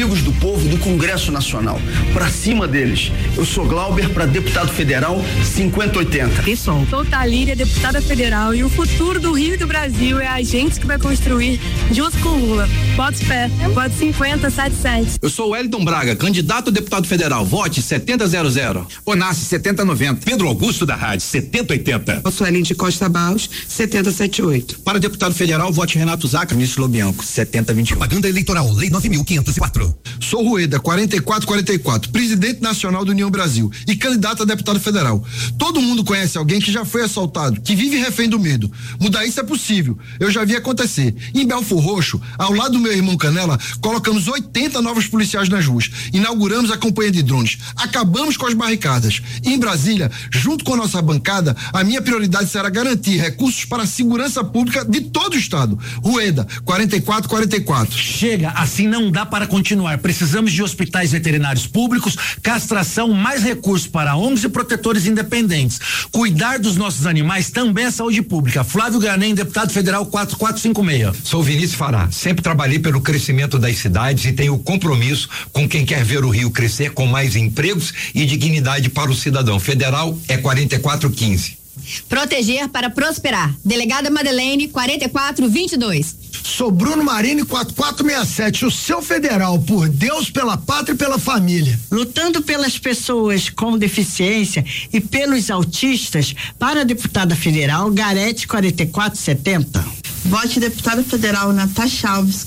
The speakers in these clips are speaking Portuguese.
amigos do povo do Congresso Nacional. Pra cima deles. Eu sou Glauber para deputado federal 5080. Pessoal, sou Thalíria, deputada federal, e o futuro do Rio e do Brasil é a gente que vai construir junto com o Lula. Voto fé, voto 5077. Eu sou Wellington Braga, candidato a deputado federal. Vote 7000. Onassi 7090. Pedro Augusto da Rádio 7080. Eu sou Ellen de Costa Barros 7078. Para deputado federal, vote Renato Zacra, ministro Lobianco 7021. Propaganda eleitoral, lei 9.504. Sou Rueda 4444, presidente nacional do União Brasil e candidato a deputado federal. Todo mundo conhece alguém que já foi assaltado, que vive refém do medo. Mudar isso é possível. Eu já vi acontecer. Em Belfor Roxo, ao lado do meu irmão Canela, colocamos 80 novos policiais nas ruas. Inauguramos a campanha de drones. Acabamos com as barricadas. Em Brasília, junto com a nossa bancada, a minha prioridade será garantir recursos para a segurança pública de todo o estado. Rueda 4444. Chega, assim não dá para continuar. Precisamos de hospitais veterinários públicos, castração, mais recursos para ONGs e protetores independentes. Cuidar dos nossos animais também é saúde pública. Flávio Ganem, deputado federal 4456. Sou Vinícius Fará. Sempre trabalhei pelo crescimento das cidades e tenho compromisso com quem quer ver o Rio crescer com mais empregos e dignidade para o cidadão. Federal é 4415. Proteger para prosperar. Delegada Madeleine 4422. Sou Bruno Marini 4467, o seu federal, por Deus, pela pátria e pela família. Lutando pelas pessoas com deficiência e pelos autistas, para a deputada federal Garete 4470. Vote deputada federal Natasha Alves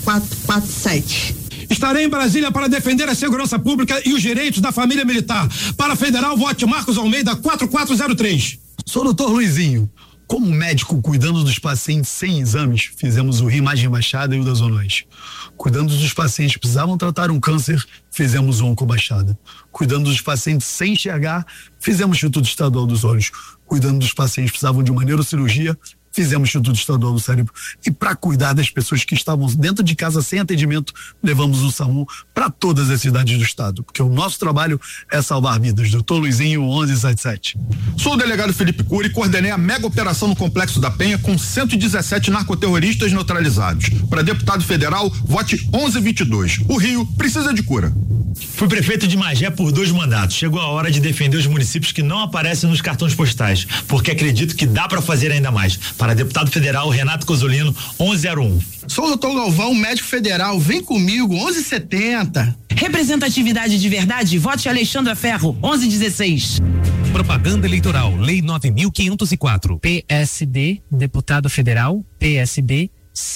4447. Estarei em Brasília para defender a segurança pública e os direitos da família militar. Para federal, vote Marcos Almeida 4403. Sou o Dr. Luizinho. Como médico cuidando dos pacientes sem exames, fizemos o Rio Imagem Baixada e o da Zona Oeste. Cuidando dos pacientes que precisavam tratar um câncer, fizemos o Oncobaixada. Cuidando dos pacientes sem enxergar, fizemos o Instituto Estadual dos Olhos. Cuidando dos pacientes que precisavam de uma neurocirurgia, fizemos o Instituto Estadual do Cérebro. E para cuidar das pessoas que estavam dentro de casa sem atendimento, levamos o SAMU para todas as cidades do estado, porque o nosso trabalho é salvar vidas. Doutor Luizinho 1177. Sou o delegado Felipe Cury e coordenei a mega operação no Complexo da Penha com 117 narcoterroristas neutralizados. Para deputado federal, vote 1122. O Rio precisa de cura. Fui prefeito de Magé por 2 mandatos. Chegou a hora de defender os municípios que não aparecem nos cartões postais, porque acredito que dá para fazer ainda mais. Para deputado federal, Renato Cozzolino 1101. Sou o doutor Galvão, médico federal, vem comigo, 1170. Representatividade de verdade, vote Alexandra Ferro, 1116. Propaganda eleitoral, lei 9.504. PSD, deputado federal, PSB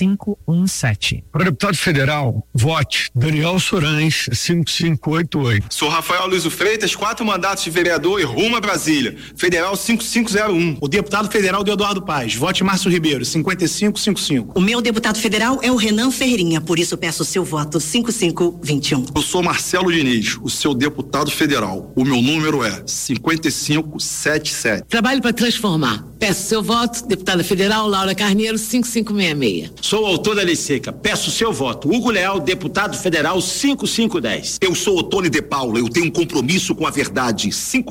517. Para deputado federal, vote Daniel Sorães 5588. Sou Rafael Luiz Freitas, 4 mandatos de vereador e rumo a Brasília. Federal 5501. O deputado federal do Eduardo Paz, vote Márcio Ribeiro 5555. O meu deputado federal é o Renan Ferreirinha, por isso peço seu voto 5521. Eu sou Marcelo Diniz, o seu deputado federal. O meu número é 5577. Trabalho para transformar. Peço seu voto, deputada federal Laura Carneiro 5566. Sou autor da lei seca. Peço seu voto. Hugo Leal, deputado federal 5510. Eu sou o Tony de Paula. Eu tenho um compromisso com a verdade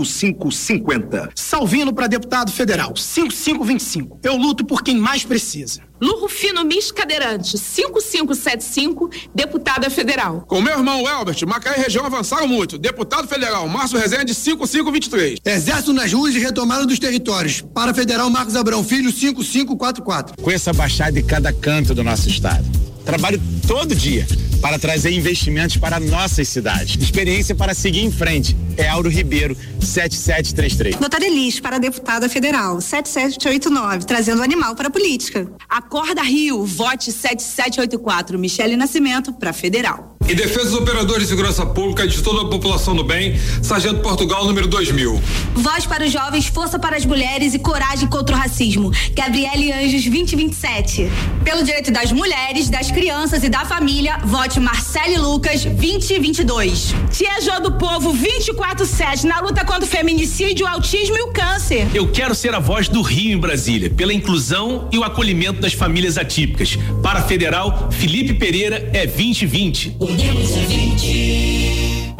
5550. Salvino para deputado federal 5525. Eu luto por quem mais precisa. Lu Rufino Mis Cadeirante, 5575, deputada federal. Com meu irmão Elbert, Macaé e região avançaram muito. Deputado federal, Márcio Rezende, 5523. Exército nas ruas e retomada dos territórios. Para federal, Marcos Abrão Filho, 5544. Conheço a Baixada de cada canto do nosso estado. Trabalho todo dia para trazer investimentos para nossas cidades. Experiência para seguir em frente. É Auro Ribeiro, 7733. Doutora Elis, para deputada federal, 7789, trazendo animal para a política. Acorda Rio, vote 7784, Michele Nascimento, para federal. Em defesa dos operadores de segurança pública e de toda a população do bem, Sargento Portugal, número 2000. Voz para os jovens, força para as mulheres e coragem contra o racismo. Gabriele Anjos, 2027. Pelo direito das mulheres, das crianças e da família, vote Marcele Lucas, 2022. Tia Jô do Povo, 24/7, na luta contra o feminicídio, o autismo e o câncer. Eu quero ser a voz do Rio em Brasília, pela inclusão e o acolhimento das famílias atípicas. Para a federal, Felipe Pereira é 2020. Podemos é 20.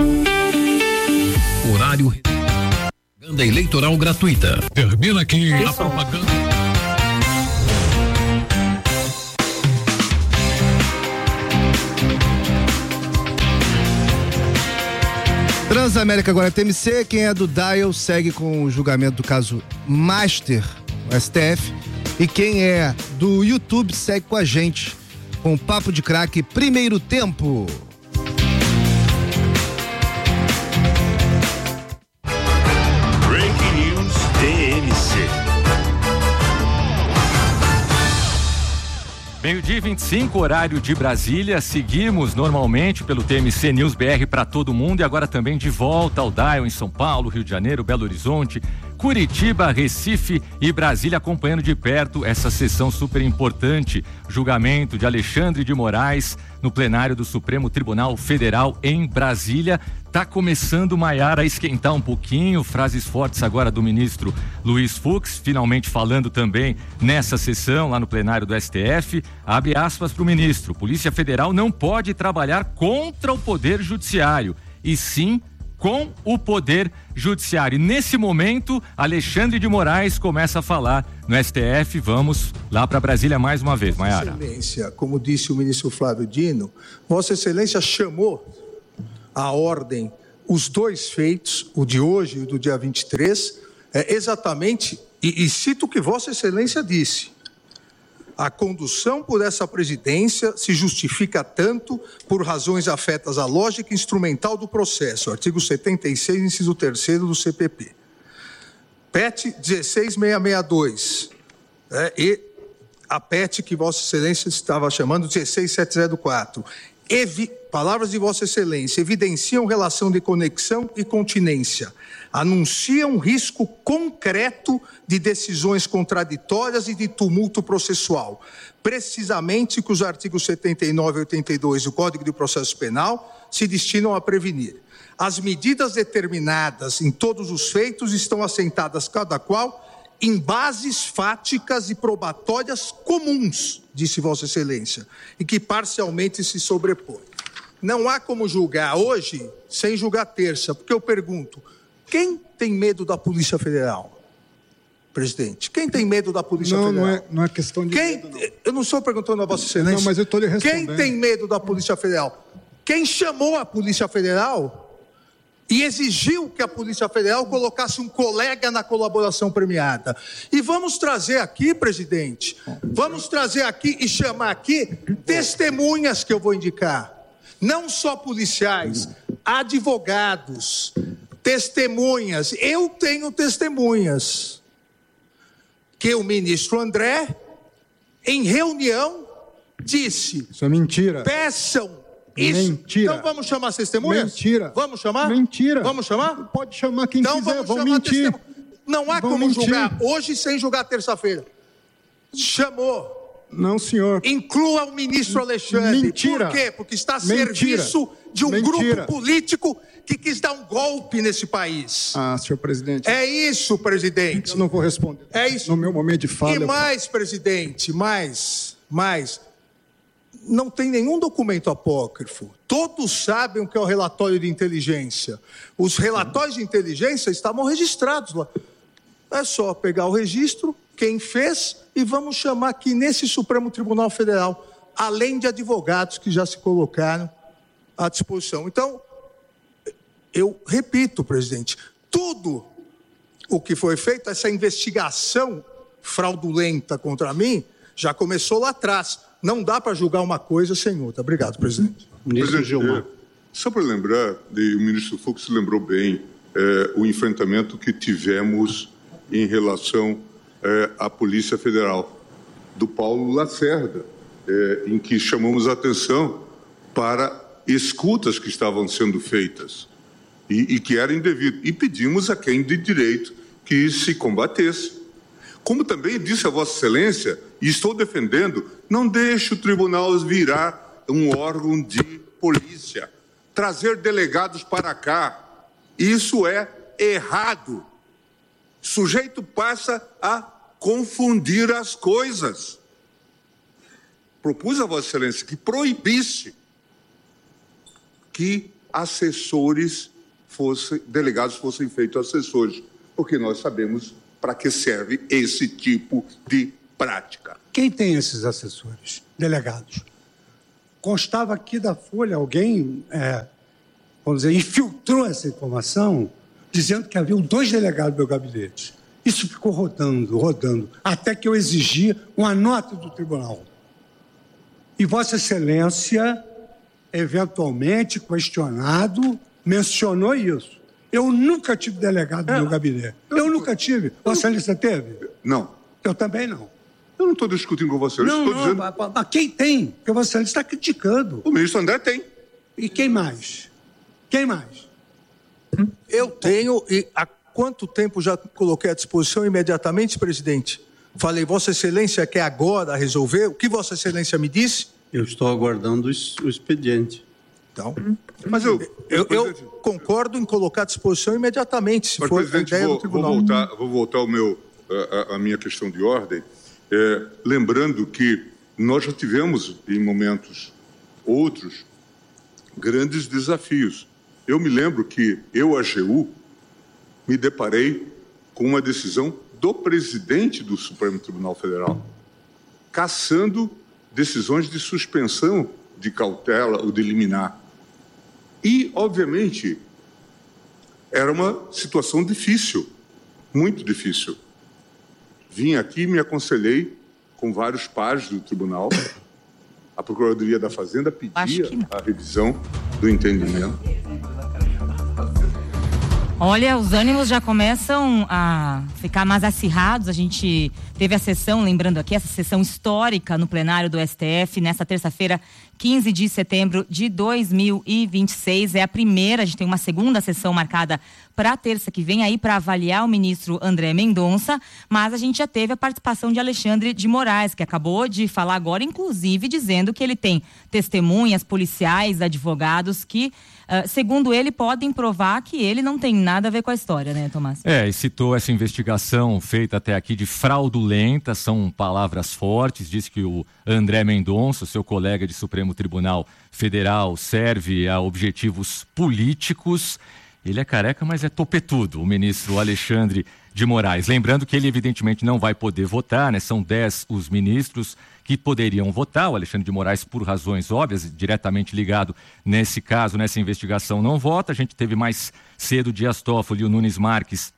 Horário. Propaganda eleitoral gratuita. Termina aqui a propaganda. Transamérica agora é TMC, quem é do Dial segue com o julgamento do caso Master, o STF, e quem é do YouTube segue com a gente, com o Papo de Craque Primeiro Tempo. Breaking News TMC. Meio-dia e 25, horário de Brasília. Seguimos normalmente pelo TMC News BR para todo mundo e agora também de volta ao Dial em São Paulo, Rio de Janeiro, Belo Horizonte, Curitiba, Recife e Brasília, acompanhando de perto essa sessão super importante, julgamento de Alexandre de Moraes no plenário do Supremo Tribunal Federal em Brasília. Tá começando, Maiara, a esquentar um pouquinho, frases fortes agora do ministro Luiz Fux, finalmente falando também nessa sessão lá no plenário do STF, abre aspas para o ministro: Polícia Federal não pode trabalhar contra o Poder Judiciário, e sim com o Poder Judiciário. E nesse momento, Alexandre de Moraes começa a falar no STF. Vamos lá para Brasília mais uma vez, Maiara. Vossa Excelência, como disse o ministro Flávio Dino, Vossa Excelência chamou à ordem os dois feitos, o de hoje e o do dia 23, exatamente, e cito o que Vossa Excelência disse: a condução por essa presidência se justifica tanto por razões afetas à lógica instrumental do processo, artigo 76, inciso 3º do CPP. PET 16662, e a PET que Vossa Excelência estava chamando 16704. Palavras de Vossa Excelência: evidenciam relação de conexão e continência, anunciam risco concreto de decisões contraditórias e de tumulto processual, precisamente que os artigos 79 e 82 do Código de Processo Penal se destinam a prevenir. As medidas determinadas em todos os feitos estão assentadas, cada qual, em bases fáticas e probatórias comuns, disse Vossa Excelência, e que parcialmente se sobrepõem. Não há como julgar hoje sem julgar terça, porque eu pergunto: quem tem medo da Polícia Federal? Presidente, quem tem medo da Polícia Federal? Não é questão de medo, não. Eu não estou perguntando a Vossa Excelência. Não, mas eu estou lhe respondendo. Quem tem medo da Polícia Federal? Quem chamou a Polícia Federal e exigiu que a Polícia Federal colocasse um colega na colaboração premiada. E vamos trazer aqui, presidente, vamos trazer aqui e chamar aqui testemunhas que eu vou indicar. Não só policiais, advogados, testemunhas. Eu tenho testemunhas que o ministro André, em reunião, disse: isso é mentira. Peçam isso. Mentira. Então vamos chamar as testemunhas? Mentira. Vamos chamar? Mentira. Vamos chamar? Pode chamar quem então quiser, vamos vão mentir. Não há vão como mentir. julgar hoje sem julgar terça-feira. Chamou. Não, senhor. Inclua o ministro Alexandre. Mentira. Por quê? Porque está a serviço de um grupo político que quis dar um golpe nesse país. Ah, senhor presidente. É isso, presidente. Eu não vou responder. É isso. No meu momento de fala. E mais, presidente, mais. Não tem nenhum documento apócrifo. Todos sabem o que é o relatório de inteligência. Os relatórios de inteligência estavam registrados lá. É só pegar o registro, quem fez, e vamos chamar aqui nesse Supremo Tribunal Federal, além de advogados que já se colocaram à disposição. Então, eu repito, presidente, tudo o que foi feito, essa investigação fraudulenta contra mim, já começou lá atrás. Não dá para julgar uma coisa sem outra. Obrigado, presidente. Presidente Gilmar. Só para lembrar, o ministro Fux lembrou bem o enfrentamento que tivemos em relação à Polícia Federal, do Paulo Lacerda, em que chamamos a atenção para escutas que estavam sendo feitas e que eram indevidas. E pedimos a quem de direito que se combatesse. Como também disse a Vossa Excelência, e estou defendendo, não deixe o tribunal virar um órgão de polícia, trazer delegados para cá. Isso é errado. O sujeito passa a confundir as coisas. Propus a Vossa Excelência que proibisse que delegados fossem feitos assessores, porque nós sabemos para que serve esse tipo de prática. Quem tem esses assessores, delegados? Constava aqui da Folha alguém vamos dizer, infiltrou essa informação, dizendo que haviam 2 delegados do meu gabinete. Isso ficou rodando, até que eu exigi uma nota do tribunal. E Vossa Excelência, eventualmente questionado, mencionou isso. Eu nunca tive delegado no meu gabinete. Eu nunca tive. Vossa Excelência teve? Não. Eu também não. Eu não estou discutindo com você. Estou dizendo... Mas quem tem? Porque Vossa Excelência está criticando. O ministro André tem. E quem mais? Quem mais? Eu tenho, e há quanto tempo já coloquei à disposição imediatamente, presidente? Falei, Vossa Excelência quer agora resolver? O que Vossa Excelência me disse? Eu estou aguardando o expediente. Então, mas eu concordo em colocar à disposição imediatamente, se for a ideia do tribunal. Vou voltar a minha questão de ordem, lembrando que nós já tivemos, em momentos outros, grandes desafios. Eu me lembro que eu, AGU, me deparei com uma decisão do presidente do Supremo Tribunal Federal, cassando decisões de suspensão de cautela ou de liminar. E, obviamente, era uma situação difícil, muito difícil. Vim aqui e me aconselhei com vários pares do tribunal. A Procuradoria da Fazenda pedia a revisão do entendimento. Olha, os ânimos já começam a ficar mais acirrados. A gente teve a sessão, lembrando aqui, essa sessão histórica no plenário do STF, nesta terça-feira, 15 de setembro de 2026. É a primeira, a gente tem uma segunda sessão marcada para terça que vem aí para avaliar o ministro André Mendonça, mas a gente já teve a participação de Alexandre de Moraes, que acabou de falar agora, inclusive dizendo que ele tem testemunhas, policiais, advogados que, segundo ele, podem provar que ele não tem nada a ver com a história, né, Tomás? E citou essa investigação feita até aqui de fraudulenta, são palavras fortes, disse que o André Mendonça, seu colega de Supremo Tribunal Federal, serve a objetivos políticos. Ele é careca, mas é topetudo, o ministro Alexandre de Moraes. Lembrando que ele evidentemente não vai poder votar, né? São 10 os ministros que poderiam votar. O Alexandre de Moraes, por razões óbvias, diretamente ligado nesse caso, nessa investigação, não vota. A gente teve mais cedo o Dias Toffoli e o Nunes Marques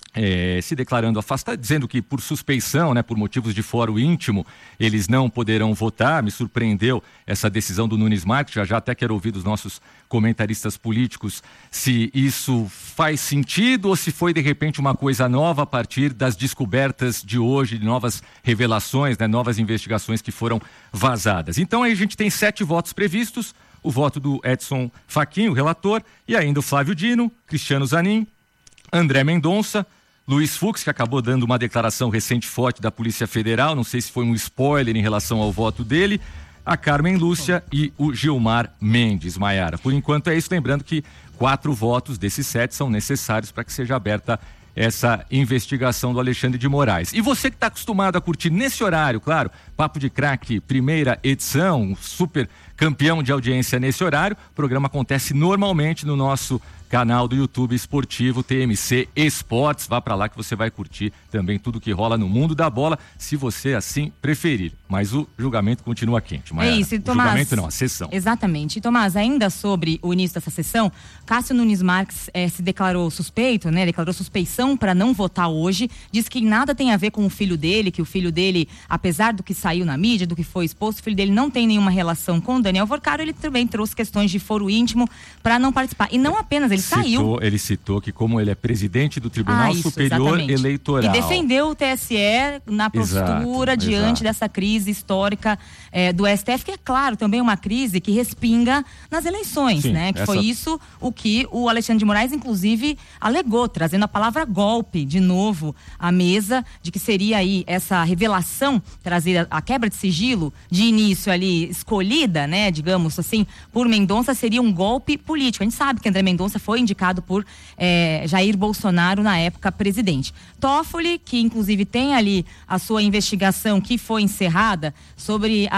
se declarando afastados, dizendo que por suspeição, né, por motivos de fórum íntimo, eles não poderão votar. Me surpreendeu essa decisão do Nunes Marques, já até quero ouvir dos nossos comentaristas políticos se isso faz sentido ou se foi de repente uma coisa nova a partir das descobertas de hoje, de novas revelações, né, novas investigações que foram vazadas. Então aí a gente tem 7 votos previstos, o voto do Edson Fachin, o relator, e ainda o Flávio Dino, Cristiano Zanin, André Mendonça, Luiz Fux, que acabou dando uma declaração recente forte da Polícia Federal, não sei se foi um spoiler em relação ao voto dele, a Carmen Lúcia e o Gilmar Mendes, Maiara. Por enquanto é isso, lembrando que 4 votos desses 7 são necessários para que seja aberta essa investigação do Alexandre de Moraes. E você que está acostumado a curtir nesse horário, claro, Papo de Craque, primeira edição, um super campeão de audiência nesse horário, o programa acontece normalmente no nosso canal do YouTube esportivo TMC Esportes. Vá para lá que você vai curtir também tudo que rola no mundo da bola, se você assim preferir. Mas o julgamento continua quente, Maiara. É isso, e Tomás, o julgamento não, a sessão. Exatamente. E Tomás, ainda sobre o início dessa sessão, Cássio Nunes Marques se declarou suspeito, né? Declarou suspeição para não votar hoje. Diz que nada tem a ver com o filho dele, que o filho dele, apesar do que saiu na mídia, do que foi exposto, o filho dele não tem nenhuma relação com o Daniel Vorcaro. Ele também trouxe questões de foro íntimo para não participar. E não apenas, ele citou que como ele é presidente do Tribunal Superior Eleitoral. E defendeu o TSE na postura diante dessa crise histórica do STF, que é claro, também uma crise que respinga nas eleições, né? Que foi isso o que o Alexandre de Moraes, inclusive, alegou, trazendo a palavra golpe de novo à mesa, de que seria aí essa revelação, trazer a quebra de sigilo de início ali escolhida, né? Digamos assim, por Mendonça, seria um golpe político. A gente sabe que André Mendonça foi indicado por Jair Bolsonaro na época presidente. Toffoli, que inclusive tem ali a sua investigação que foi encerrada sobre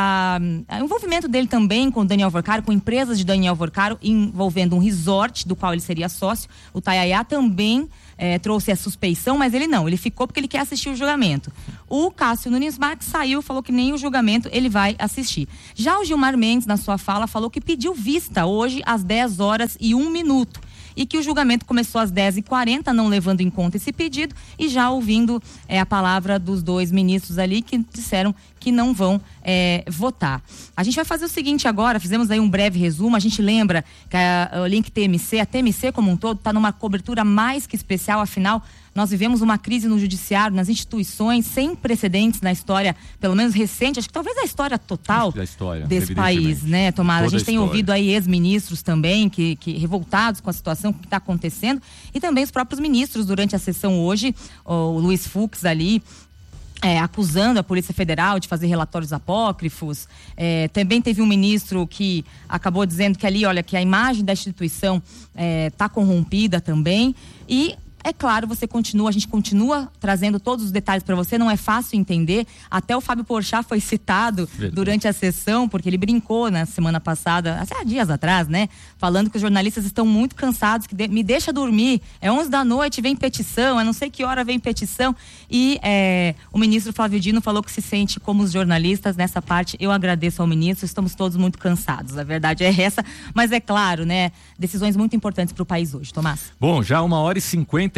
o envolvimento dele também com Daniel Vorcaro, com empresas de Daniel Vorcaro, envolvendo um resort do qual ele seria sócio. O Tayaya também trouxe a suspeição, mas ele ficou porque ele quer assistir o julgamento. O Cássio Nunes Marques saiu, falou que nem o julgamento ele vai assistir. Já o Gilmar Mendes, na sua fala, falou que pediu vista hoje às 10h01 e que o julgamento começou às 10h40, não levando em conta esse pedido, e já ouvindo a palavra dos dois ministros ali que disseram que não vão votar. A gente vai fazer o seguinte agora, fizemos aí um breve resumo, a gente lembra que o Link TMC, a TMC como um todo, está numa cobertura mais que especial, afinal, nós vivemos uma crise no judiciário, nas instituições, sem precedentes na história, pelo menos recente, acho que talvez a história total desse país, né, Tomás? A gente tem ouvido aí ex-ministros também, que revoltados com a situação que está acontecendo, e também os próprios ministros durante a sessão hoje, o Luiz Fux ali, acusando a Polícia Federal de fazer relatórios apócrifos. Também teve um ministro que acabou dizendo que ali, olha, que a imagem da instituição está corrompida também. E é claro, a gente continua trazendo todos os detalhes para você, não é fácil entender, até o Fábio Porchat foi citado durante a sessão, porque ele brincou na semana passada, há dias atrás, né, falando que os jornalistas estão muito cansados, que me deixa dormir, 11 da noite, vem petição, não sei que hora vem petição, e o ministro Flávio Dino falou que se sente como os jornalistas, nessa parte eu agradeço ao ministro, estamos todos muito cansados, a verdade é essa, mas é claro, né, decisões muito importantes para o país hoje, Tomás. Bom, já 1h56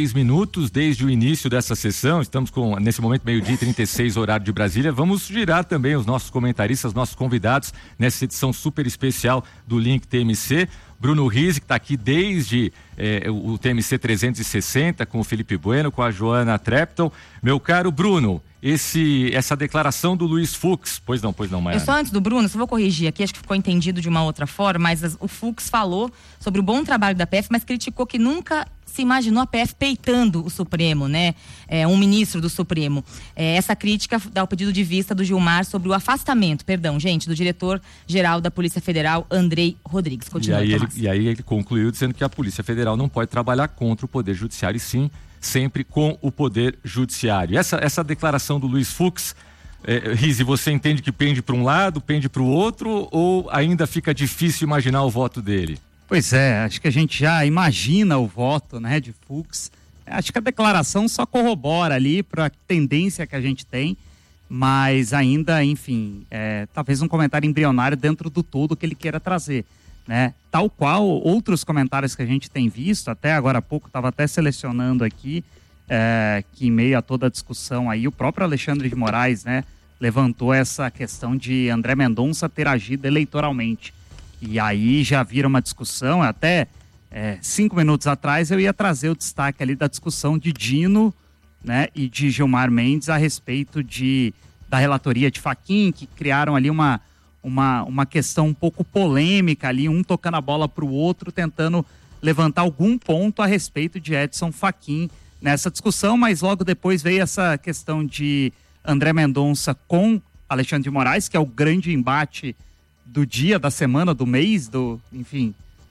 desde o início dessa sessão, estamos nesse momento 12h36 horário de Brasília, vamos girar também os nossos comentaristas, nossos convidados nessa edição super especial do Link TMC. Bruno Rizzi, que está aqui desde o TMC 360, com o Felipe Bueno, com a Joana Trepton. Meu caro Bruno, essa declaração do Luiz Fux, pois não, Maiara? Eu só antes do Bruno, só vou corrigir aqui, acho que ficou entendido de uma outra forma, mas o Fux falou sobre o bom trabalho da PF, mas criticou que nunca se imaginou a PF peitando o Supremo, né? Um ministro do Supremo. Essa crítica dá o pedido de vista do Gilmar sobre o afastamento, do diretor-geral da Polícia Federal, Andrei Rodrigues. Continua, e aí ele concluiu dizendo que a Polícia Federal não pode trabalhar contra o Poder Judiciário, e sim sempre com o Poder Judiciário. Essa declaração do Luiz Fux, Rizzi, você entende que pende para um lado, pende para o outro, ou ainda fica difícil imaginar o voto dele? Pois acho que a gente já imagina o voto, né, de Fux. Acho que a declaração só corrobora ali para a tendência que a gente tem, mas ainda, enfim, talvez um comentário embrionário dentro do todo que ele queira trazer, né? Tal qual outros comentários que a gente tem visto, até agora há pouco, estava até selecionando aqui, que em meio a toda a discussão aí, o próprio Alexandre de Moraes, né, levantou essa questão de André Mendonça ter agido eleitoralmente. E aí já vira uma discussão, até 5 minutos atrás eu ia trazer o destaque ali da discussão de Dino, né, e de Gilmar Mendes a respeito da relatoria de Fachin, que criaram ali uma questão um pouco polêmica ali, um tocando a bola para o outro, tentando levantar algum ponto a respeito de Edson Fachin nessa discussão, mas logo depois veio essa questão de André Mendonça com Alexandre de Moraes, que é o grande embate do dia, da semana, do mês, enfim,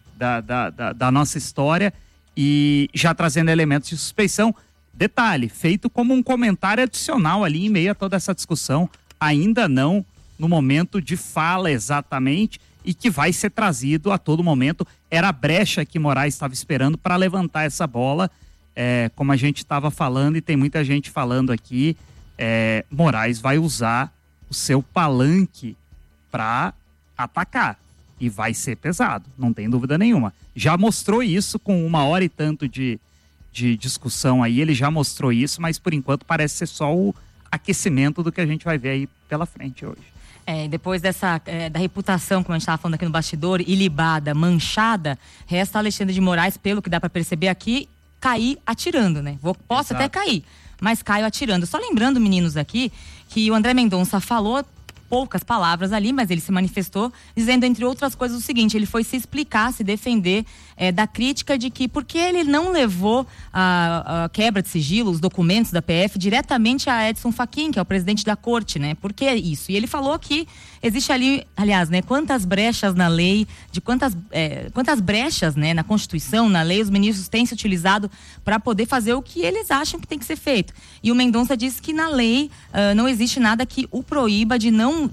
da nossa história, e já trazendo elementos de suspeição. Detalhe, feito como um comentário adicional ali em meio a toda essa discussão, ainda não no momento de fala exatamente, e que vai ser trazido a todo momento. Era a brecha que Moraes estava esperando para levantar essa bola, como a gente estava falando, e tem muita gente falando aqui, Moraes vai usar o seu palanque para atacar, e vai ser pesado, não tem dúvida nenhuma. Já mostrou isso com 1h e tanto de discussão aí, ele já mostrou isso, mas por enquanto parece ser só o aquecimento do que a gente vai ver aí pela frente hoje. Depois da reputação, como a gente estava falando aqui no bastidor, ilibada, manchada, resta Alexandre de Moraes, pelo que dá para perceber aqui, cair atirando, né? Posso até cair, mas caio atirando. Só lembrando, meninos, aqui, que o André Mendonça falou poucas palavras ali, mas ele se manifestou dizendo, entre outras coisas, o seguinte: ele foi se explicar, se defender da crítica de que porque ele não levou a quebra de sigilo, os documentos da PF, diretamente a Edson Fachin, que é o presidente da corte, né? Por que isso? E ele falou que existe ali, aliás, né, quantas brechas na lei, quantas brechas, né, na Constituição, na lei, os ministros têm se utilizado para poder fazer o que eles acham que tem que ser feito. E o Mendonça disse que na lei não existe nada que o proíba de não não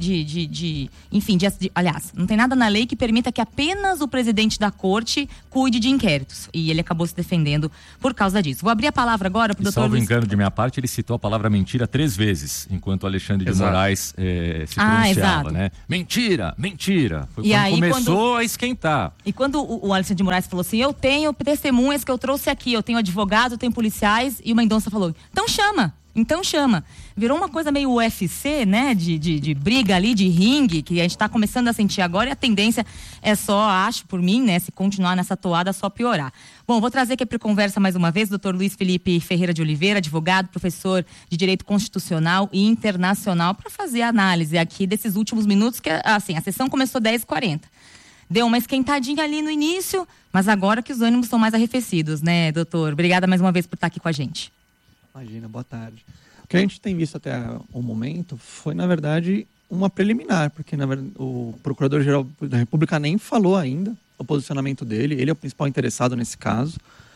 aliás, não tem nada na lei que permita que apenas o presidente da corte cuide de inquéritos. E ele acabou se defendendo por causa disso. Vou abrir a palavra agora pro doutor Luiz. Salvo engano de minha parte, ele citou a palavra mentira 3 vezes, enquanto Alexandre de Moraes se pronunciava, né? Mentira, mentira. Foi quando começou a esquentar. E quando o Alexandre de Moraes falou assim, eu tenho testemunhas que eu trouxe aqui, eu tenho advogado, eu tenho policiais, e o Mendonça falou, então chama. Virou uma coisa meio UFC, né? De briga ali, de ringue, que a gente tá começando a sentir agora, e a tendência é só, acho, por mim, né? Se continuar nessa toada, só piorar. Bom, vou trazer aqui para conversa mais uma vez o doutor Luiz Felipe Ferreira de Oliveira, advogado, professor de Direito Constitucional e Internacional, para fazer a análise aqui desses últimos minutos, que, assim, a sessão começou 10h40. Deu uma esquentadinha ali no início, mas agora que os ânimos estão mais arrefecidos, né, doutor? Obrigada mais uma vez por estar aqui com a gente. Imagina, boa tarde. O que a gente tem visto até o momento foi, na verdade, uma preliminar, porque na verdade, o Procurador-Geral da República nem falou ainda o posicionamento dele, ele é o principal interessado nesse caso.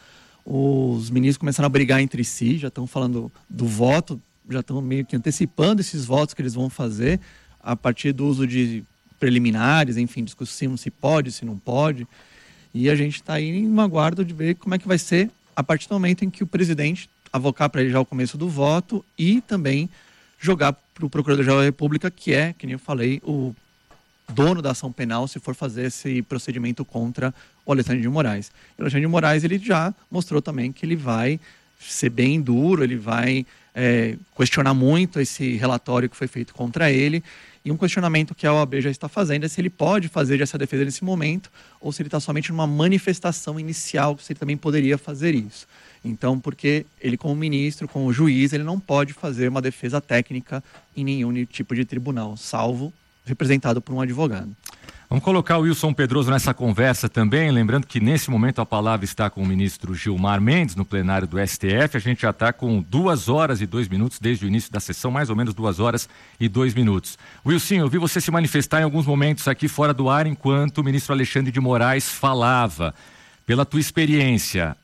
Os ministros começaram a brigar entre si, já estão falando do voto, já estão meio que antecipando esses votos que eles vão fazer a partir do uso de preliminares, enfim, discussão se pode, se não pode. E a gente está aí em um aguardo de ver como é que vai ser a partir do momento em que o presidente avocar para ele já o começo do voto e também jogar para o Procurador-Geral da República, que é, que nem eu falei, o dono da ação penal, se for fazer esse procedimento contra o Alexandre de Moraes. O Alexandre de Moraes, ele já mostrou também que ele vai ser bem duro, ele vai questionar muito esse relatório que foi feito contra ele. E um questionamento que a OAB já está fazendo é se ele pode fazer essa defesa nesse momento ou se ele está somente numa manifestação inicial, se ele também poderia fazer isso. Então, porque ele, como ministro, como juiz, ele não pode fazer uma defesa técnica em nenhum tipo de tribunal, salvo representado por um advogado. Vamos colocar o Wilson Pedroso nessa conversa também, lembrando que nesse momento a palavra está com o ministro Gilmar Mendes, no plenário do STF. A gente já está com 2 horas e 2 minutos desde o início da sessão, mais ou menos 2 horas e 2 minutos. Wilson, eu vi você se manifestar em alguns momentos aqui fora do ar enquanto o ministro Alexandre de Moraes falava. Pela tua experiência,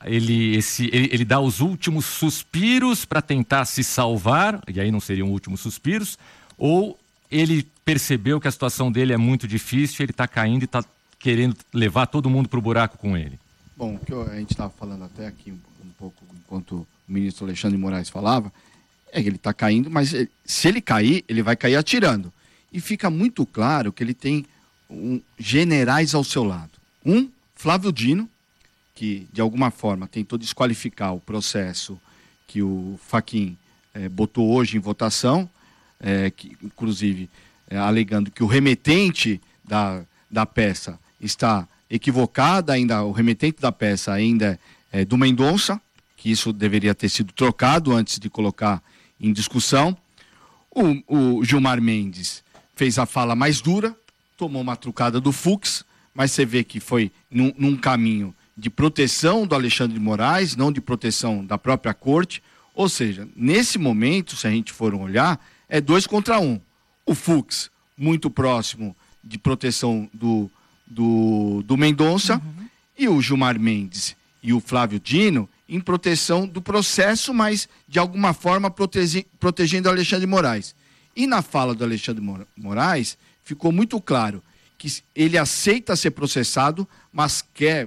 ele dá os últimos suspiros para tentar se salvar, e aí não seriam últimos suspiros, ou ele percebeu que a situação dele é muito difícil, ele está caindo e está querendo levar todo mundo para o buraco com ele? Bom, o que a gente estava falando até aqui um pouco, enquanto o ministro Alexandre de Moraes falava, é que ele está caindo, mas se ele cair, ele vai cair atirando. E fica muito claro que ele tem generais ao seu lado. Flávio Dino, que de alguma forma tentou desqualificar o processo que o Fachin botou hoje em votação, que, inclusive alegando que o remetente da peça está equivocado, ainda o remetente da peça ainda é do Mendonça, que isso deveria ter sido trocado antes de colocar em discussão. O Gilmar Mendes fez a fala mais dura, tomou uma trucada do Fux, mas você vê que foi num caminho de proteção do Alexandre de Moraes, não de proteção da própria corte. Ou seja, nesse momento, se a gente for olhar, é 2 contra 1. O Fux, muito próximo de proteção do Mendonça, e o Gilmar Mendes e o Flávio Dino em proteção do processo, mas de alguma forma protegendo o Alexandre de Moraes. E na fala do Alexandre de Moraes, ficou muito claro que ele aceita ser processado, mas quer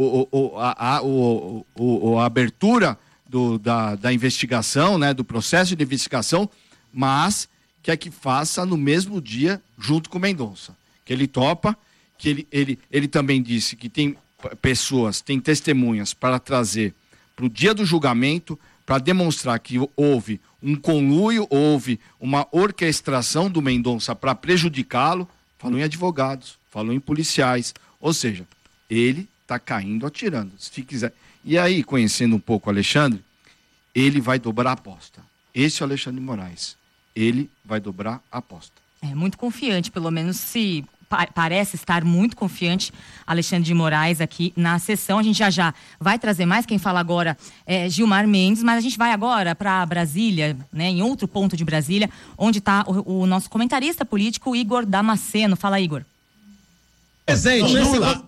a abertura da investigação, né, do processo de investigação, mas quer que faça no mesmo dia junto com o Mendonça. Que ele topa, que ele também disse que tem pessoas, tem testemunhas para trazer para o dia do julgamento, para demonstrar que houve um conluio, houve uma orquestração do Mendonça para prejudicá-lo. Falou em advogados, falou em policiais, ou seja, ele está caindo atirando, se quiser. E aí, conhecendo um pouco o Alexandre, ele vai dobrar a aposta. Esse é o Alexandre de Moraes. Ele vai dobrar a aposta. É muito confiante, pelo menos se parece estar muito confiante Alexandre de Moraes aqui na sessão. A gente já vai trazer mais. Quem fala agora é Gilmar Mendes, mas a gente vai agora para Brasília, né, em outro ponto de Brasília, onde está o nosso comentarista político, Igor Damasceno. Fala, Igor. Presente, Lula.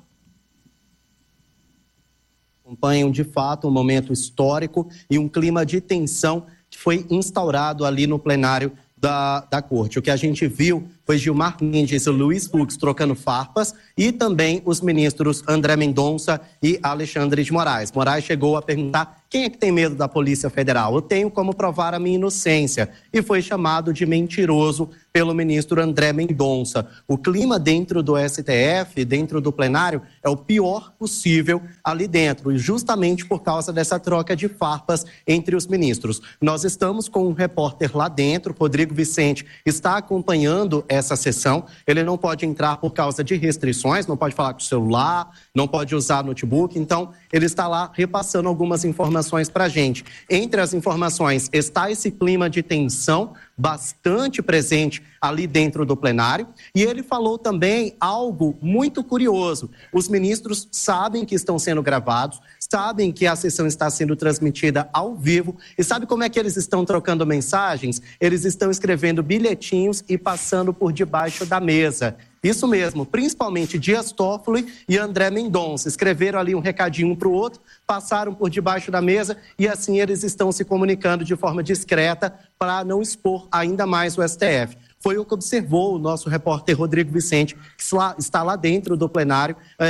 Acompanham de fato um momento histórico e um clima de tensão que foi instaurado ali no plenário da corte. O que a gente viu foi Gilmar Mendes e Luiz Fux trocando farpas e também os ministros André Mendonça e Alexandre de Moraes. Moraes chegou a perguntar: quem é que tem medo da Polícia Federal? Eu tenho como provar a minha inocência. E foi chamado de mentiroso pelo ministro André Mendonça. O clima dentro do STF, dentro do plenário, é o pior possível ali dentro, e justamente por causa dessa troca de farpas entre os ministros. Nós estamos com um repórter lá dentro, Rodrigo Vicente, está acompanhando essa sessão. Ele não pode entrar por causa de restrições, não pode falar com o celular, não pode usar notebook, então ele está lá repassando algumas informações para a gente. Entre as informações está esse clima de tensão bastante presente ali dentro do plenário, e ele falou também algo muito curioso. Os ministros sabem que estão sendo gravados, sabem que a sessão está sendo transmitida ao vivo, e sabe como é que eles estão trocando mensagens? Eles estão escrevendo bilhetinhos e passando por debaixo da mesa. Isso mesmo, principalmente Dias Toffoli e André Mendonça. Escreveram ali um recadinho um para o outro, passaram por debaixo da mesa e assim eles estão se comunicando de forma discreta para não expor ainda mais o STF. Foi o que observou o nosso repórter Rodrigo Vicente, que está lá dentro do plenário,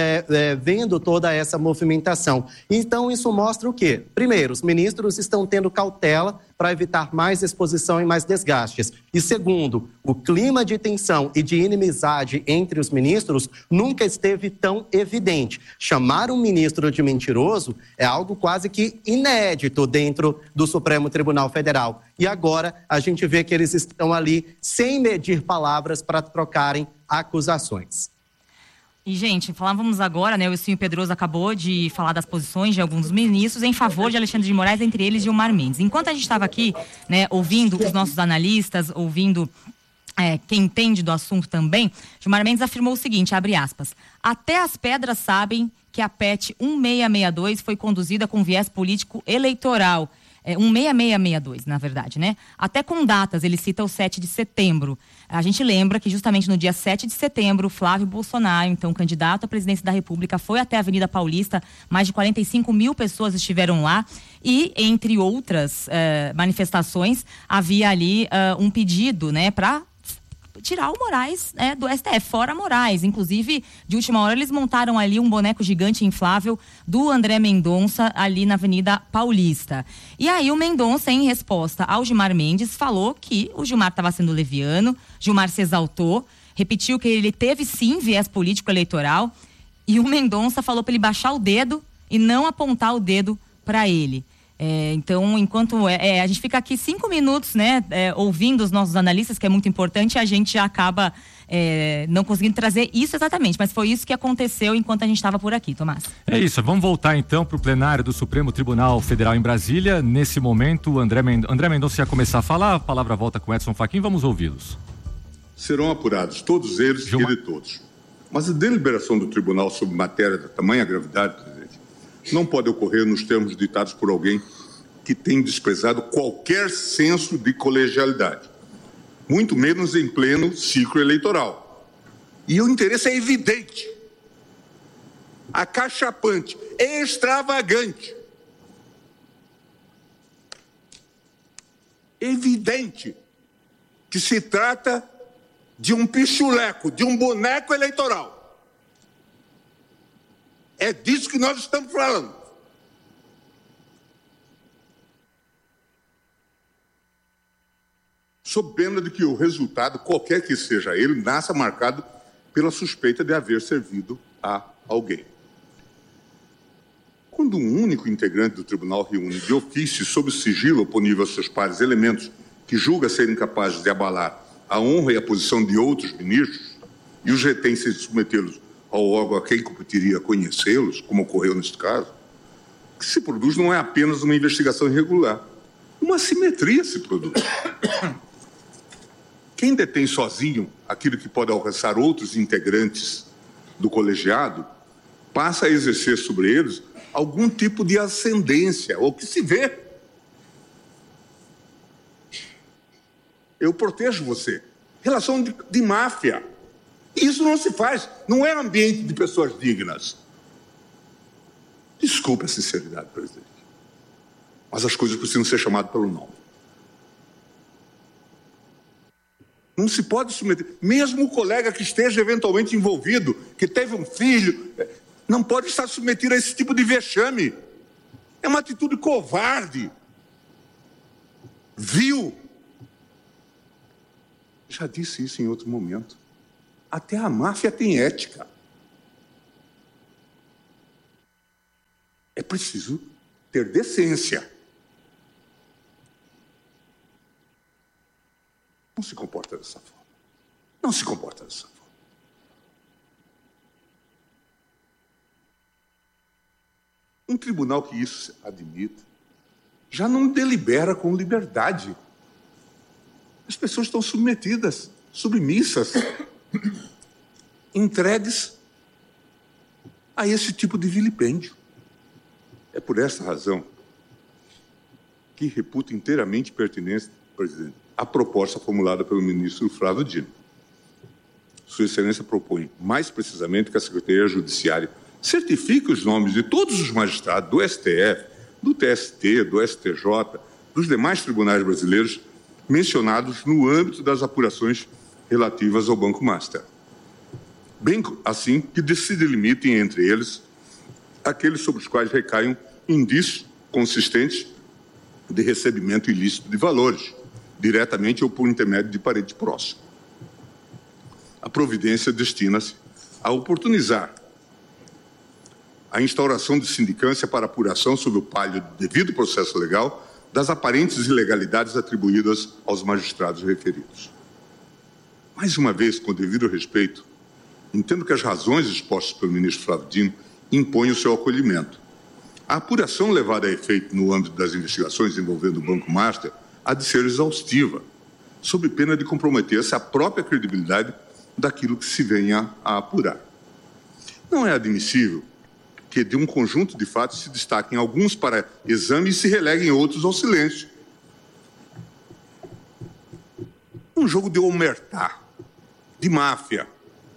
vendo toda essa movimentação. Então, isso mostra o quê? Primeiro, os ministros estão tendo cautela para evitar mais exposição e mais desgastes. E segundo, o clima de tensão e de inimizade entre os ministros nunca esteve tão evidente. Chamar um ministro de mentiroso é algo quase que inédito dentro do Supremo Tribunal Federal. E agora a gente vê que eles estão ali sem medir palavras para trocarem acusações. E, gente, falávamos agora, né, o Silvio Pedroso acabou de falar das posições de alguns ministros em favor de Alexandre de Moraes, entre eles Gilmar Mendes. Enquanto a gente estava aqui, né, ouvindo os nossos analistas, ouvindo quem entende do assunto também, Gilmar Mendes afirmou o seguinte, abre aspas: até as pedras sabem que a PEC 1662 foi conduzida com viés político eleitoral. 1662, na verdade, né? Até com datas, ele cita o 7 de setembro. A gente lembra que justamente no dia 7 de setembro, Flávio Bolsonaro, então candidato à presidência da República, foi até a Avenida Paulista, mais de 45 mil pessoas estiveram lá e, entre outras manifestações, havia ali um pedido, né, para tirar o Moraes, né, do STF, fora Moraes. Inclusive, de última hora, eles montaram ali um boneco gigante inflável do André Mendonça ali na Avenida Paulista. E aí o Mendonça, em resposta ao Gilmar Mendes, falou que o Gilmar estava sendo leviano, Gilmar se exaltou, repetiu que ele teve sim viés político eleitoral, e o Mendonça falou para ele baixar o dedo e não apontar o dedo para ele. Então, enquanto a gente fica aqui 5 minutos, né, ouvindo os nossos analistas, que é muito importante, a gente já acaba não conseguindo trazer isso exatamente, mas foi isso que aconteceu enquanto a gente estava por aqui, Tomás. É isso, vamos voltar então para o plenário do Supremo Tribunal Federal em Brasília. Nesse momento, o André Mendonça ia começar a falar, a palavra volta com Edson Fachin, vamos ouvi-los. Serão apurados todos eles e de todos. Mas a deliberação do tribunal sobre matéria da tamanha gravidade, presidente, não pode ocorrer nos termos ditados por alguém que tem desprezado qualquer senso de colegialidade, muito menos em pleno ciclo eleitoral. E o interesse é evidente, acachapante, extravagante. Evidente que se trata de um pichuleco, de um boneco eleitoral. É disso que nós estamos falando. Sob pena de que o resultado, qualquer que seja ele, nasça marcado pela suspeita de haver servido a alguém. Quando um único integrante do tribunal reúne de ofício sob sigilo oponível aos seus pares elementos que julga serem capazes de abalar a honra e a posição de outros ministros e os retém sem submetê-los ao órgão a quem competiria conhecê-los, como ocorreu neste caso, o que se produz não é apenas uma investigação irregular, uma assimetria se produz. Quem detém sozinho aquilo que pode alcançar outros integrantes do colegiado, passa a exercer sobre eles algum tipo de ascendência, ou que se vê. Eu protejo você. Relação de máfia. Isso não se faz, não é ambiente de pessoas dignas. Desculpe a sinceridade, presidente, mas as coisas precisam ser chamadas pelo nome. Não se pode submeter. Mesmo o colega que esteja eventualmente envolvido, que teve um filho, não pode estar submetido a esse tipo de vexame. É uma atitude covarde. Vil. Já disse isso em outro momento. Até a máfia tem ética. É preciso ter decência. Não se comporta dessa forma. Não se comporta dessa forma. Um tribunal que isso admita já não delibera com liberdade. As pessoas estão submetidas, submissas, entregues a esse tipo de vilipêndio. É por essa razão que reputo inteiramente pertinente, presidente, a proposta formulada pelo ministro Flávio Dino. Sua Excelência propõe, mais precisamente, que a Secretaria Judiciária certifique os nomes de todos os magistrados do STF, do TST, do STJ, dos demais tribunais brasileiros mencionados no âmbito das apurações relativas ao Banco Master. Bem assim que se delimitem entre eles aqueles sobre os quais recaiam indícios consistentes de recebimento ilícito de valores, diretamente ou por intermédio de parente próximo. A providência destina-se a oportunizar a instauração de sindicância para apuração sob o palio do devido processo legal das aparentes ilegalidades atribuídas aos magistrados referidos. Mais uma vez, com devido respeito, entendo que as razões expostas pelo ministro Flávio Dino impõem o seu acolhimento. A apuração levada a efeito no âmbito das investigações envolvendo o Banco Master há de ser exaustiva, sob pena de comprometer-se a própria credibilidade daquilo que se venha a apurar. Não é admissível que de um conjunto de fatos se destaquem alguns para exame e se releguem outros ao silêncio. Um jogo de omertá, de máfia.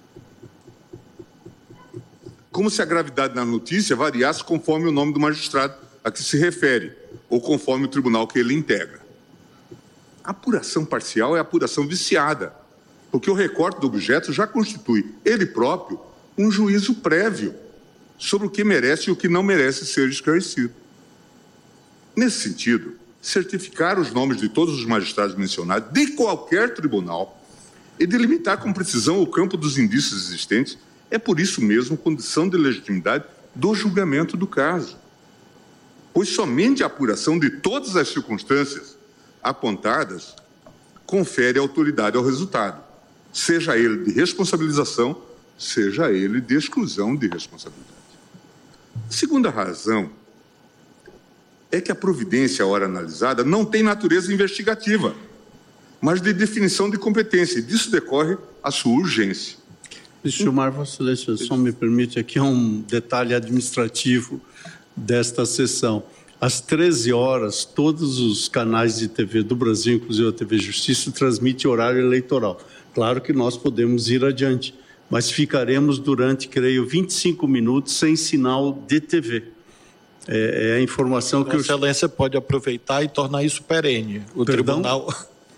Como se a gravidade da notícia variasse conforme o nome do magistrado a que se refere, ou conforme o tribunal que ele integra. A apuração parcial é a apuração viciada, porque o recorte do objeto já constitui, ele próprio, um juízo prévio sobre o que merece e o que não merece ser esclarecido. Nesse sentido, certificar os nomes de todos os magistrados mencionados de qualquer tribunal e delimitar com precisão o campo dos indícios existentes é, por isso mesmo, condição de legitimidade do julgamento do caso. Pois somente a apuração de todas as circunstâncias apontadas confere autoridade ao resultado, seja ele de responsabilização, seja ele de exclusão de responsabilidade. A segunda razão é que a providência, à hora analisada, não tem natureza investigativa, mas de definição de competência, e disso decorre a sua urgência. Gilmar, Vossa Excelência, só me permite aqui um detalhe administrativo desta sessão. Às 13 horas, todos os canais de TV do Brasil, inclusive a TV Justiça, transmitem horário eleitoral. Claro que nós podemos ir adiante, mas ficaremos durante, creio, 25 minutos sem sinal de TV. É a informação que... Vossa Excelência pode aproveitar e tornar isso perene. O Tribunal...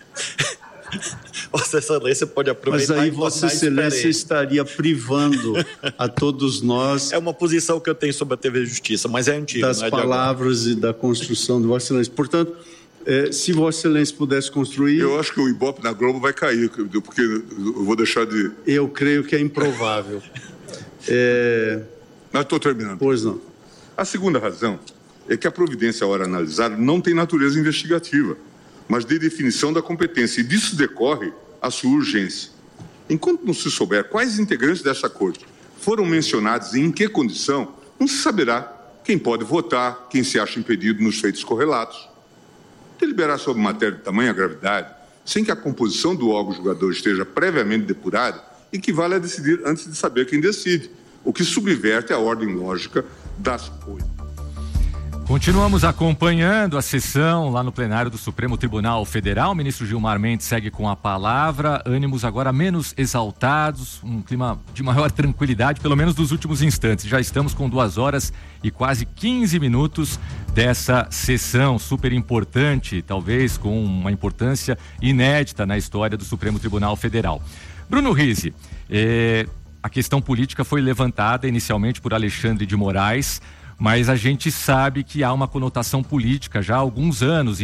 Vossa Excelência pode aproveitar. Mas aí Vossa Excelência estaria privando a todos nós... É uma posição que eu tenho sobre a TV Justiça, mas é antiga. Das palavras e da construção de Vossa Excelência. Portanto, se Vossa Excelência pudesse construir... Eu acho que o Ibope na Globo vai cair, porque eu vou deixar de... Eu creio que é improvável. Mas estou terminando. Pois não. A segunda razão é que a providência, à hora analisada, não tem natureza investigativa, mas de definição da competência, e disso decorre a sua urgência. Enquanto não se souber quais integrantes dessa corte foram mencionados e em que condição, não se saberá quem pode votar, quem se acha impedido nos feitos correlatos. Deliberar sobre matéria de tamanha gravidade, sem que a composição do órgão julgador esteja previamente depurada, equivale a decidir antes de saber quem decide, o que subverte a ordem lógica das coisas. Continuamos acompanhando a sessão lá no plenário do Supremo Tribunal Federal. O ministro Gilmar Mendes segue com a palavra. Ânimos agora menos exaltados, um clima de maior tranquilidade, pelo menos nos últimos instantes. Já estamos com 2 horas e quase 15 minutos dessa sessão super importante, talvez com uma importância inédita na história do Supremo Tribunal Federal. Bruno Rizzi, a questão política foi levantada inicialmente por Alexandre de Moraes, mas a gente sabe que há uma conotação política já há alguns anos